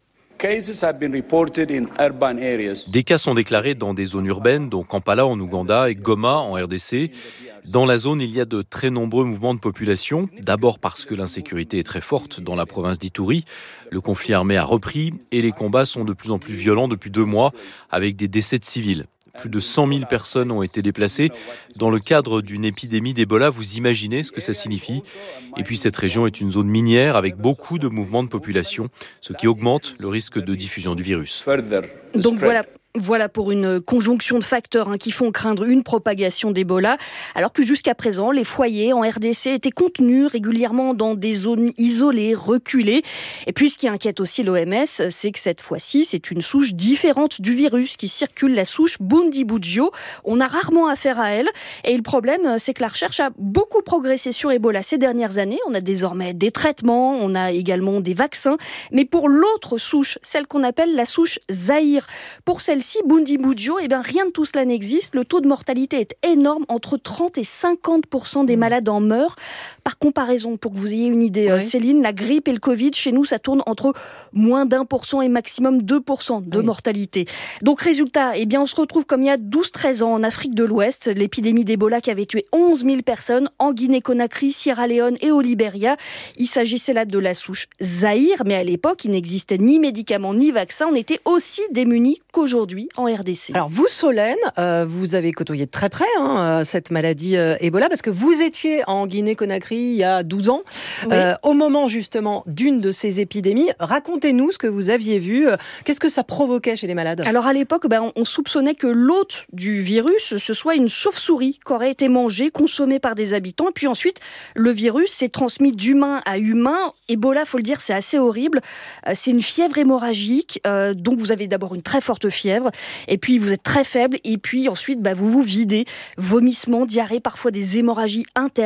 Des cas sont déclarés dans des zones urbaines, dont Kampala en Ouganda et Goma en R D C. Dans la zone, il y a de très nombreux mouvements de population. D'abord parce que l'insécurité est très forte dans la province d'Ituri. Le conflit armé a repris et les combats sont de plus en plus violents depuis deux mois, avec des décès de civils. Plus de cent mille personnes ont été déplacées. Dans le cadre d'une épidémie d'Ebola, vous imaginez ce que ça signifie. Et puis cette région est une zone minière avec beaucoup de mouvements de population, ce qui augmente le risque de diffusion du virus. Donc voilà. Voilà pour une conjonction de facteurs hein, qui font craindre une propagation d'Ebola, alors que jusqu'à présent, les foyers en R D C étaient contenus régulièrement dans des zones isolées, reculées. Et puis, ce qui inquiète aussi l'O M S, c'est que cette fois-ci, c'est une souche différente du virus qui circule, la souche Bundibugyo. On a rarement affaire à elle. Et le problème, c'est que la recherche a beaucoup progressé sur Ebola ces dernières années. On a désormais des traitements, on a également des vaccins. Mais pour l'autre souche, celle qu'on appelle la souche Zaïre, pour celle-ci, Bundibugyo, eh bien, rien de tout cela n'existe. Le taux de mortalité est énorme. Entre trente et cinquante pour cent des malades en meurent. Par comparaison, pour que vous ayez une idée, oui. Céline, la grippe et le Covid, chez nous, ça tourne entre moins d'un pour cent et maximum deux pour cent de oui. mortalité. Donc, résultat, eh bien, on se retrouve comme il y a douze treize ans en Afrique de l'Ouest. L'épidémie d'Ebola qui avait tué onze mille personnes en Guinée-Conakry, Sierra Leone et au Libéria. Il s'agissait là de la souche Zaïre, mais à l'époque, il n'existait ni médicaments ni vaccins. On était aussi démunis qu'aujourd'hui en R D C. Alors vous, Solène, euh, vous avez côtoyé de très près hein, cette maladie euh, Ebola, parce que vous étiez en Guinée-Conakry il y a douze ans, oui. euh, au moment justement d'une de ces épidémies. Racontez-nous ce que vous aviez vu. Qu'est-ce que ça provoquait chez les malades? Alors à l'époque, ben, on soupçonnait que l'hôte du virus, ce soit une chauve-souris qui aurait été mangée, consommée par des habitants. Et puis ensuite, le virus s'est transmis d'humain à humain. Ebola, faut le dire, c'est assez horrible. Euh, c'est une fièvre hémorragique. Euh, donc vous avez d'abord une très forte fièvre. Et puis vous êtes très faible. Et puis ensuite, bah, vous vous videz. Vomissements, diarrhée, parfois des hémorragies internes.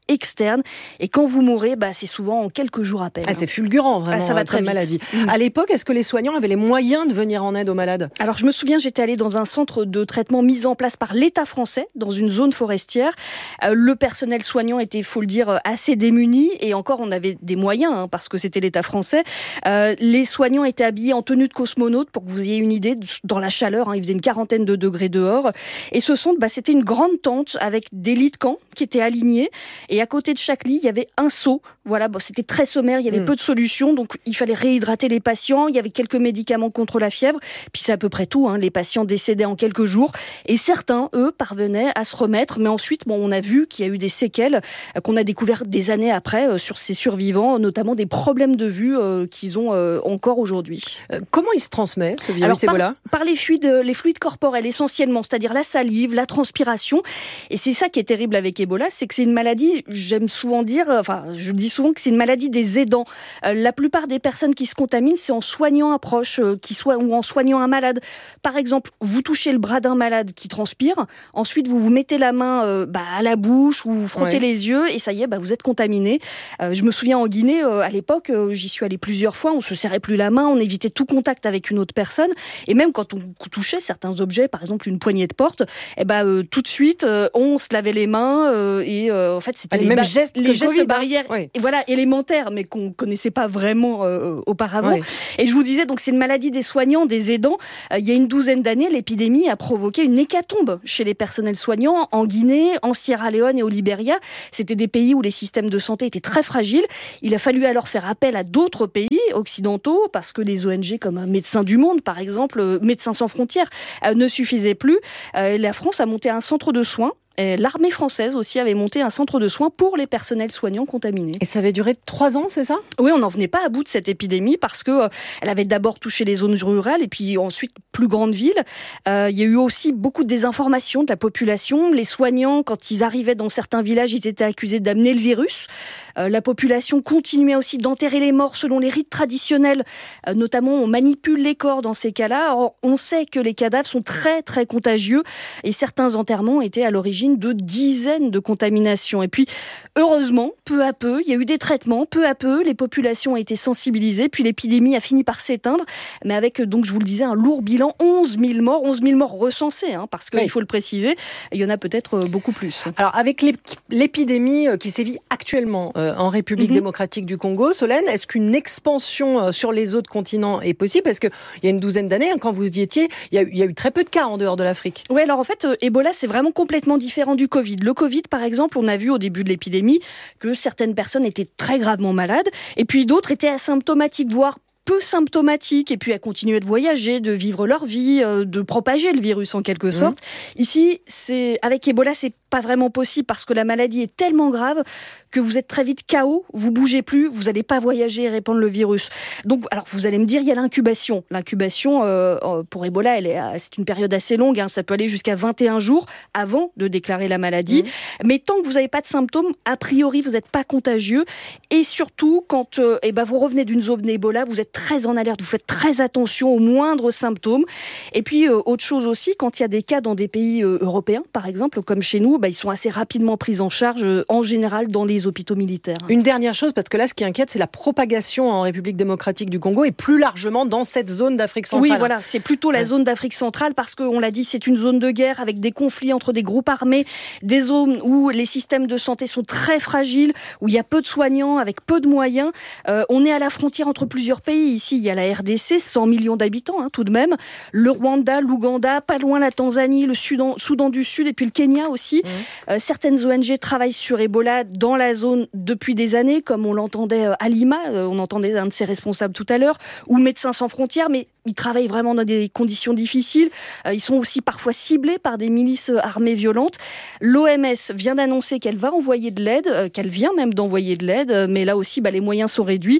externe. Et quand vous mourrez, bah, c'est souvent en quelques jours à peine. Ah, c'est fulgurant, vraiment, ah, ça va très comme vite. maladie. Mmh. À l'époque, est-ce que les soignants avaient les moyens de venir en aide aux malades ? Alors, je me souviens, j'étais allée dans un centre de traitement mis en place par l'État français, dans une zone forestière. Euh, le personnel soignant était, il faut le dire, assez démuni. Et encore, on avait des moyens, hein, parce que c'était l'État français. Euh, les soignants étaient habillés en tenue de cosmonaute, pour que vous ayez une idée, dans la chaleur. Hein, il faisait une quarantaine de degrés dehors. Et ce centre, bah, c'était une grande tente avec des lits de camp qui étaient alignés. Et à côté de chaque lit, il y avait un seau. Voilà, bon, c'était très sommaire, il y avait mmh. peu de solutions. Donc, il fallait réhydrater les patients. Il y avait quelques médicaments contre la fièvre. Puis c'est à peu près tout. Hein. Les patients décédaient en quelques jours. Et certains, eux, parvenaient à se remettre. Mais ensuite, bon, on a vu qu'il y a eu des séquelles euh, qu'on a découvert des années après euh, sur ces survivants, notamment des problèmes de vue euh, qu'ils ont euh, encore aujourd'hui. Euh, comment il se transmet, ce virus Alors, Ebola ? Par, par les fluides, les fluides corporels essentiellement, c'est-à-dire la salive, la transpiration. Et c'est ça qui est terrible avec Ebola, c'est que c'est une maladie, j'aime souvent dire, enfin, je dis souvent que c'est une maladie des aidants. Euh, la plupart des personnes qui se contaminent, c'est en soignant un proche, euh, qui soit, ou en soignant un malade. Par exemple, vous touchez le bras d'un malade qui transpire, ensuite vous vous mettez la main euh, bah, à la bouche, ou vous frottez ouais. les yeux, et ça y est, bah, vous êtes contaminé. Euh, je me souviens en Guinée, euh, à l'époque, euh, j'y suis allée plusieurs fois, on se serrait plus la main, on évitait tout contact avec une autre personne, et même quand on touchait certains objets, par exemple une poignée de porte, et bah, euh, tout de suite, euh, on se lavait les mains, euh, et euh, en fait, c'était les, les mêmes ba- gestes, les gestes COVID, barrières, hein. ouais. et voilà, élémentaires, mais qu'on connaissait pas vraiment euh, auparavant. Ouais. Et je vous disais, donc c'est une maladie des soignants, des aidants. Euh, il y a une douzaine d'années, l'épidémie a provoqué une hécatombe chez les personnels soignants en Guinée, en Sierra Leone et au Libéria. C'était des pays où les systèmes de santé étaient très fragiles. Il a fallu alors faire appel à d'autres pays occidentaux parce que les O N G comme Médecins du Monde, par exemple, Médecins sans frontières, euh, ne suffisaient plus. Euh, la France a monté un centre de soins. Et l'armée française aussi avait monté un centre de soins pour les personnels soignants contaminés. Et ça avait duré trois ans, c'est ça ? Oui, on n'en venait pas à bout de cette épidémie parce que euh, elle avait d'abord touché les zones rurales et puis ensuite plus grandes villes. Euh, il y a eu aussi beaucoup de désinformation de la population. Les soignants, quand ils arrivaient dans certains villages, ils étaient accusés d'amener le virus. Euh, la population continuait aussi d'enterrer les morts selon les rites traditionnels. Euh, notamment, on manipule les corps dans ces cas-là. Or, on sait que les cadavres sont très, très contagieux et certains enterrements étaient à l'origine de dizaines de contaminations. Et puis, heureusement, peu à peu, il y a eu des traitements, peu à peu, les populations ont été sensibilisées, puis l'épidémie a fini par s'éteindre, mais avec, donc, je vous le disais, un lourd bilan, onze mille morts, onze mille morts recensés, hein, parce qu'il oui. faut le préciser, il y en a peut-être beaucoup plus. Alors, avec l'épidémie qui sévit actuellement euh, en République mm-hmm. démocratique du Congo, Solène, est-ce qu'une expansion sur les autres continents est possible ? Parce qu'il y a une douzaine d'années, hein, quand vous y étiez, il y, a, il y a eu très peu de cas en dehors de l'Afrique. Oui, alors en fait, euh, Ebola, c'est vraiment complètement différent du Covid. Le Covid, par exemple, on a vu au début de l'épidémie que certaines personnes étaient très gravement malades et puis d'autres étaient asymptomatiques, voire peu symptomatiques, et puis à continuer de voyager, de vivre leur vie, de propager le virus en quelque sorte. Mmh. Ici, c'est, avec Ebola, c'est pas vraiment possible parce que la maladie est tellement grave que vous êtes très vite K O, vous bougez plus, vous n'allez pas voyager et répandre le virus. Donc, alors vous allez me dire, il y a l'incubation. L'incubation, euh, pour Ebola, elle est, c'est une période assez longue, hein, ça peut aller jusqu'à vingt et un jours avant de déclarer la maladie. Mmh. Mais tant que vous n'avez pas de symptômes, a priori, vous n'êtes pas contagieux. Et surtout, quand euh, eh ben, vous revenez d'une zone Ebola, vous êtes très en alerte, vous faites très attention aux moindres symptômes. Et puis, euh, autre chose aussi, quand il y a des cas dans des pays euh, européens, par exemple, comme chez nous, bah, ils sont assez rapidement pris en charge, euh, en général, dans les hôpitaux militaires. Une dernière chose, parce que là, ce qui inquiète, c'est la propagation en République démocratique du Congo et plus largement dans cette zone d'Afrique centrale. Oui, voilà, c'est plutôt la ouais. zone d'Afrique centrale parce qu'on l'a dit, c'est une zone de guerre avec des conflits entre des groupes armés, des zones où les systèmes de santé sont très fragiles, où il y a peu de soignants, avec peu de moyens. Euh, on est à la frontière entre plusieurs pays. Ici, il y a la R D C, cent millions d'habitants, hein, tout de même. Le Rwanda, l'Ouganda, pas loin la Tanzanie, le Soudan, Soudan du Sud et puis le Kenya aussi. Mmh. Euh, certaines O N G travaillent sur Ebola dans la zone depuis des années, comme on l'entendait à Lima, euh, on entendait un de ses responsables tout à l'heure, ou Médecins sans frontières, mais ils travaillent vraiment dans des conditions difficiles. Euh, ils sont aussi parfois ciblés par des milices armées violentes. L'O M S vient d'annoncer qu'elle va envoyer de l'aide, euh, qu'elle vient même d'envoyer de l'aide, mais là aussi, bah, les moyens sont réduits.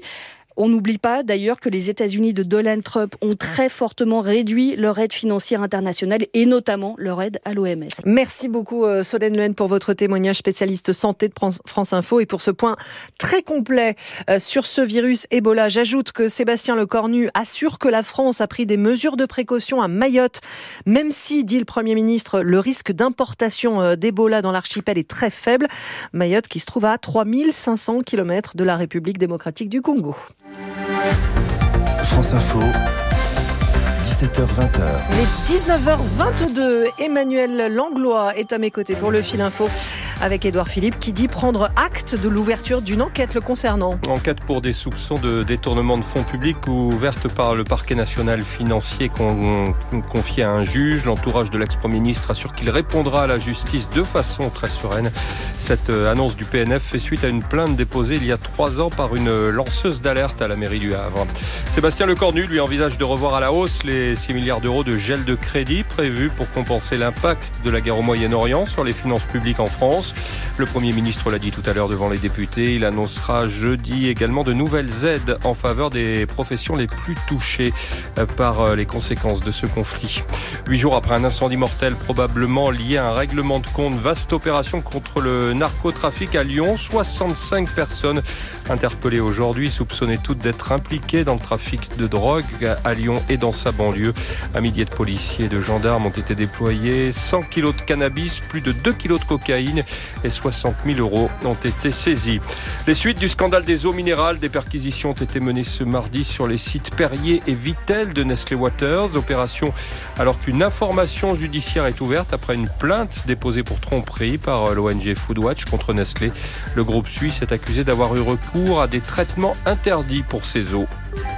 On n'oublie pas d'ailleurs que les États-Unis de Donald Trump ont très fortement réduit leur aide financière internationale et notamment leur aide à l'O M S. Merci beaucoup Solène Lehen pour votre témoignage, spécialiste santé de France Info, et pour ce point très complet sur ce virus Ebola. J'ajoute que Sébastien Lecornu assure que la France a pris des mesures de précaution à Mayotte, même si, dit le Premier ministre, le risque d'importation d'Ebola dans l'archipel est très faible. Mayotte qui se trouve à trois mille cinq cents kilomètres de la République démocratique du Congo. France Info, dix-sept heures vingt. Les dix-neuf heures vingt-deux, Emmanuel Langlois est à mes côtés pour le Fil Info avec Édouard Philippe qui dit prendre acte de l'ouverture d'une enquête le concernant. Enquête pour des soupçons de détournement de fonds publics ouverte par le parquet national financier qu'on confiait à un juge. L'entourage de l'ex-premier ministre assure qu'il répondra à la justice de façon très sereine. Cette annonce du P N F fait suite à une plainte déposée il y a trois ans par une lanceuse d'alerte à la mairie du Havre. Sébastien Lecornu, lui, envisage de revoir à la hausse les six milliards d'euros de gel de crédit prévus pour compenser l'impact de la guerre au Moyen-Orient sur les finances publiques en France. Le Premier ministre l'a dit tout à l'heure devant les députés. Il annoncera jeudi également de nouvelles aides en faveur des professions les plus touchées par les conséquences de ce conflit. Huit jours après un incendie mortel probablement lié à un règlement de compte, vaste opération contre le narcotrafic à Lyon. soixante-cinq personnes interpellées aujourd'hui, soupçonnées toutes d'être impliquées dans le trafic de drogue à Lyon et dans sa banlieue. Un millier de policiers et de gendarmes ont été déployés. cent kilos de cannabis, plus de deux kilos de cocaïne et soixante mille euros ont été saisis. Les suites du scandale des eaux minérales, des perquisitions ont été menées ce mardi sur les sites Perrier et Vittel de Nestlé Waters. Opération alors qu'une information judiciaire est ouverte après une plainte déposée pour tromperie par l'O N G Foodwatch contre Nestlé. Le groupe suisse est accusé d'avoir eu recours à des traitements interdits pour ses eaux.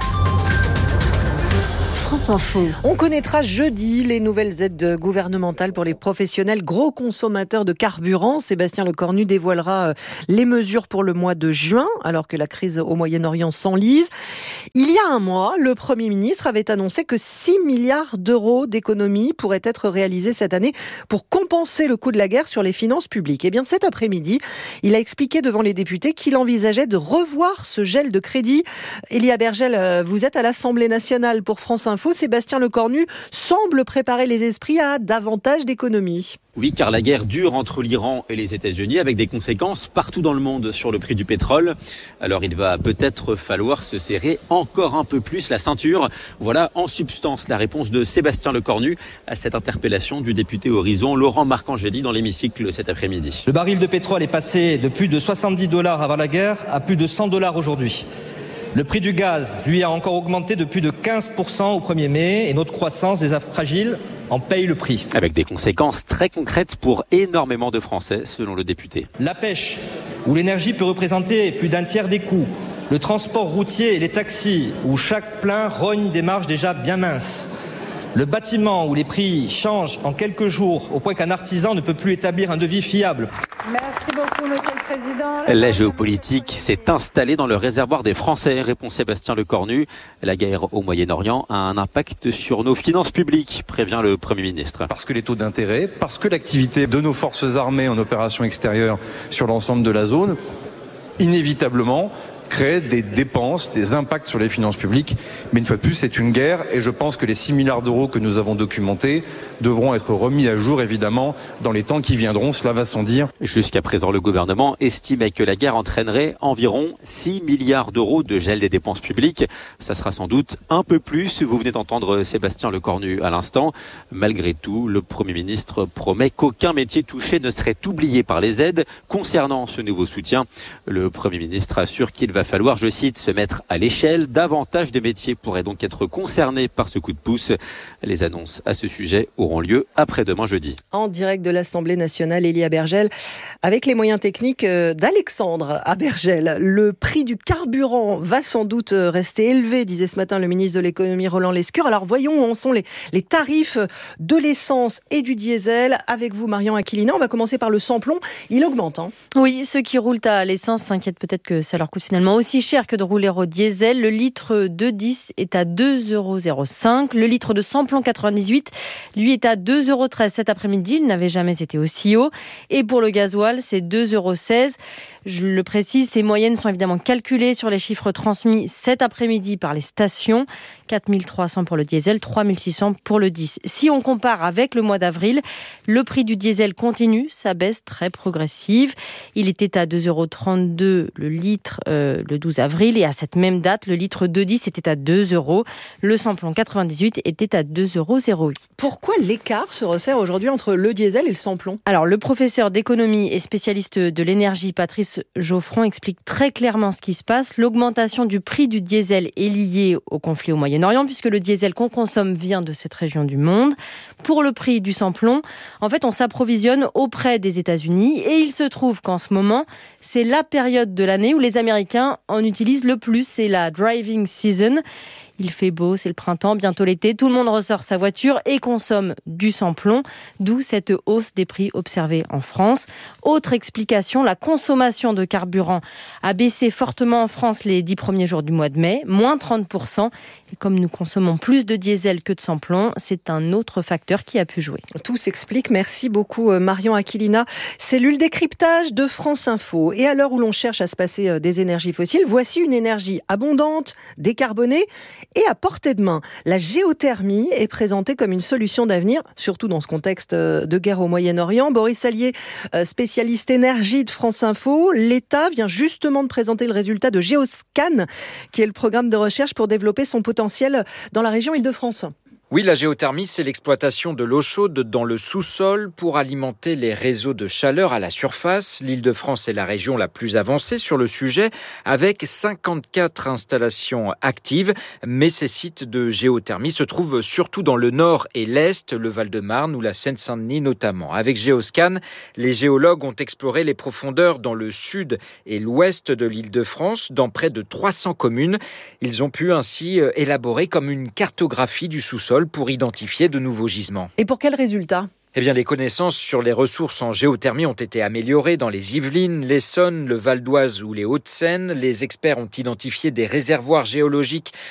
On connaîtra jeudi les nouvelles aides gouvernementales pour les professionnels gros consommateurs de carburant. Sébastien Lecornu dévoilera les mesures pour le mois de juin, alors que la crise au Moyen-Orient s'enlise. Il y a un mois, le Premier ministre avait annoncé que six milliards d'euros d'économies pourraient être réalisés cette année pour compenser le coût de la guerre sur les finances publiques. Eh bien, cet après-midi, il a expliqué devant les députés qu'il envisageait de revoir ce gel de crédit. Elia Bergel, vous êtes à l'Assemblée nationale pour France Info. Sébastien Lecornu semble préparer les esprits à davantage d'économies. Oui, car la guerre dure entre l'Iran et les États-Unis avec des conséquences partout dans le monde sur le prix du pétrole. Alors il va peut-être falloir se serrer encore un peu plus la ceinture. Voilà en substance la réponse de Sébastien Lecornu à cette interpellation du député Horizon Laurent Marcangeli dans l'hémicycle cet après-midi. Le baril de pétrole est passé de plus de soixante-dix dollars avant la guerre à plus de cent dollars aujourd'hui. Le prix du gaz, lui, a encore augmenté de plus de quinze pour cent au premier mai et notre croissance des affres fragiles en paye le prix. Avec des conséquences très concrètes pour énormément de Français, selon le député. La pêche, où l'énergie peut représenter plus d'un tiers des coûts. Le transport routier et les taxis, où chaque plein rogne des marges déjà bien minces. Le bâtiment, où les prix changent en quelques jours, au point qu'un artisan ne peut plus établir un devis fiable. Merci beaucoup, Monsieur le Président. La géopolitique s'est installée dans le réservoir des Français, répond Sébastien Lecornu. La guerre au Moyen-Orient a un impact sur nos finances publiques, prévient le Premier ministre. Parce que les taux d'intérêt, parce que l'activité de nos forces armées en opération extérieure sur l'ensemble de la zone, inévitablement, crée des dépenses, des impacts sur les finances publiques. Mais une fois de plus, c'est une guerre et je pense que les six milliards d'euros que nous avons documentés devront être remis à jour, évidemment, dans les temps qui viendront. Cela va sans dire. Jusqu'à présent, le gouvernement estimait que la guerre entraînerait environ six milliards d'euros de gel des dépenses publiques. Ça sera sans doute un peu plus. Vous venez d'entendre Sébastien Lecornu à l'instant. Malgré tout, le Premier ministre promet qu'aucun métier touché ne serait oublié par les aides. Concernant ce nouveau soutien, le Premier ministre assure qu'il va falloir, je cite, se mettre à l'échelle. Davantage de métiers pourraient donc être concernés par ce coup de pouce. Les annonces à ce sujet auront lieu après-demain jeudi. En direct de l'Assemblée nationale, Elia Bergel, avec les moyens techniques d'Alexandre à Bergel. Le prix du carburant va sans doute rester élevé, disait ce matin le ministre de l'économie Roland Lescure. Alors voyons où en sont les, les tarifs de l'essence et du diesel. Avec vous, Marion Aquilina, on va commencer par le sans-plomb. Il augmente. Hein. Oui, ceux qui roulent à l'essence s'inquiètent peut-être que ça leur coûte finalement aussi cher que de rouler au diesel. Le litre de dix est à deux euros zéro cinq. Le litre de samplon quatre-vingt-dix-huit, lui, est à deux euros treize cet après-midi. Il n'avait jamais été aussi haut. Et pour le gasoil, c'est deux euros seize. Je le précise, ces moyennes sont évidemment calculées sur les chiffres transmis cet après-midi par les stations. quatre mille trois cents pour le diesel, trois mille six cents pour le dix. Si on compare avec le mois d'avril, le prix du diesel continue sa baisse très progressive. Il était à deux euros trente-deux le litre euh, le douze avril et à cette même date, le litre deux dix était à deux euros. Le samplon quatre-vingt-dix-huit était à deux euros zéro huit. Pourquoi l'écart se resserre aujourd'hui entre le diesel et le samplon ? Alors, le professeur d'économie et spécialiste de l'énergie, Patrice Geoffron, explique très clairement ce qui se passe. L'augmentation du prix du diesel est liée au conflit au Moyen-Orient, puisque le diesel qu'on consomme vient de cette région du monde. Pour le prix du samplon, en fait, on s'approvisionne auprès des États-Unis et il se trouve qu'en ce moment, c'est la période de l'année où les Américains en utilisent le plus. C'est la driving season. Il fait beau, c'est le printemps, bientôt l'été. Tout le monde ressort sa voiture et consomme du samplon, d'où cette hausse des prix observée en France. Autre explication, la consommation de carburant a baissé fortement en France les dix premiers jours du mois de mai, moins trente pour cent. Et comme nous consommons plus de diesel que de samplon, c'est un autre facteur qui a pu jouer. Tout s'explique. Merci beaucoup Marion Aquilina. Cellule décryptage de France Info. Et à l'heure où l'on cherche à se passer des énergies fossiles, voici une énergie abondante, décarbonée et à portée de main. La géothermie est présentée comme une solution d'avenir, surtout dans ce contexte de guerre au Moyen-Orient. Boris Allier, spécialiste énergie de France Info, l'État vient justement de présenter le résultat de Géoscan, qui est le programme de recherche pour développer son potentiel dans la région Île-de-France. Oui, la géothermie, c'est l'exploitation de l'eau chaude dans le sous-sol pour alimenter les réseaux de chaleur à la surface. L'Île-de-France est la région la plus avancée sur le sujet, avec cinquante-quatre installations actives. Mais ces sites de géothermie se trouvent surtout dans le nord et l'est, le Val-de-Marne ou la Seine-Saint-Denis notamment. Avec Géoscan, les géologues ont exploré les profondeurs dans le sud et l'ouest de l'Île-de-France, dans près de trois cents communes. Ils ont pu ainsi élaborer comme une cartographie du sous-sol pour identifier de nouveaux gisements. Et pour quels résultats ? Eh bien, les connaissances sur les ressources en géothermie ont été améliorées dans les Yvelines, l'Essonne, le Val d'Oise ou les Hauts-de-Seine. Les experts ont identifié des réservoirs géologiques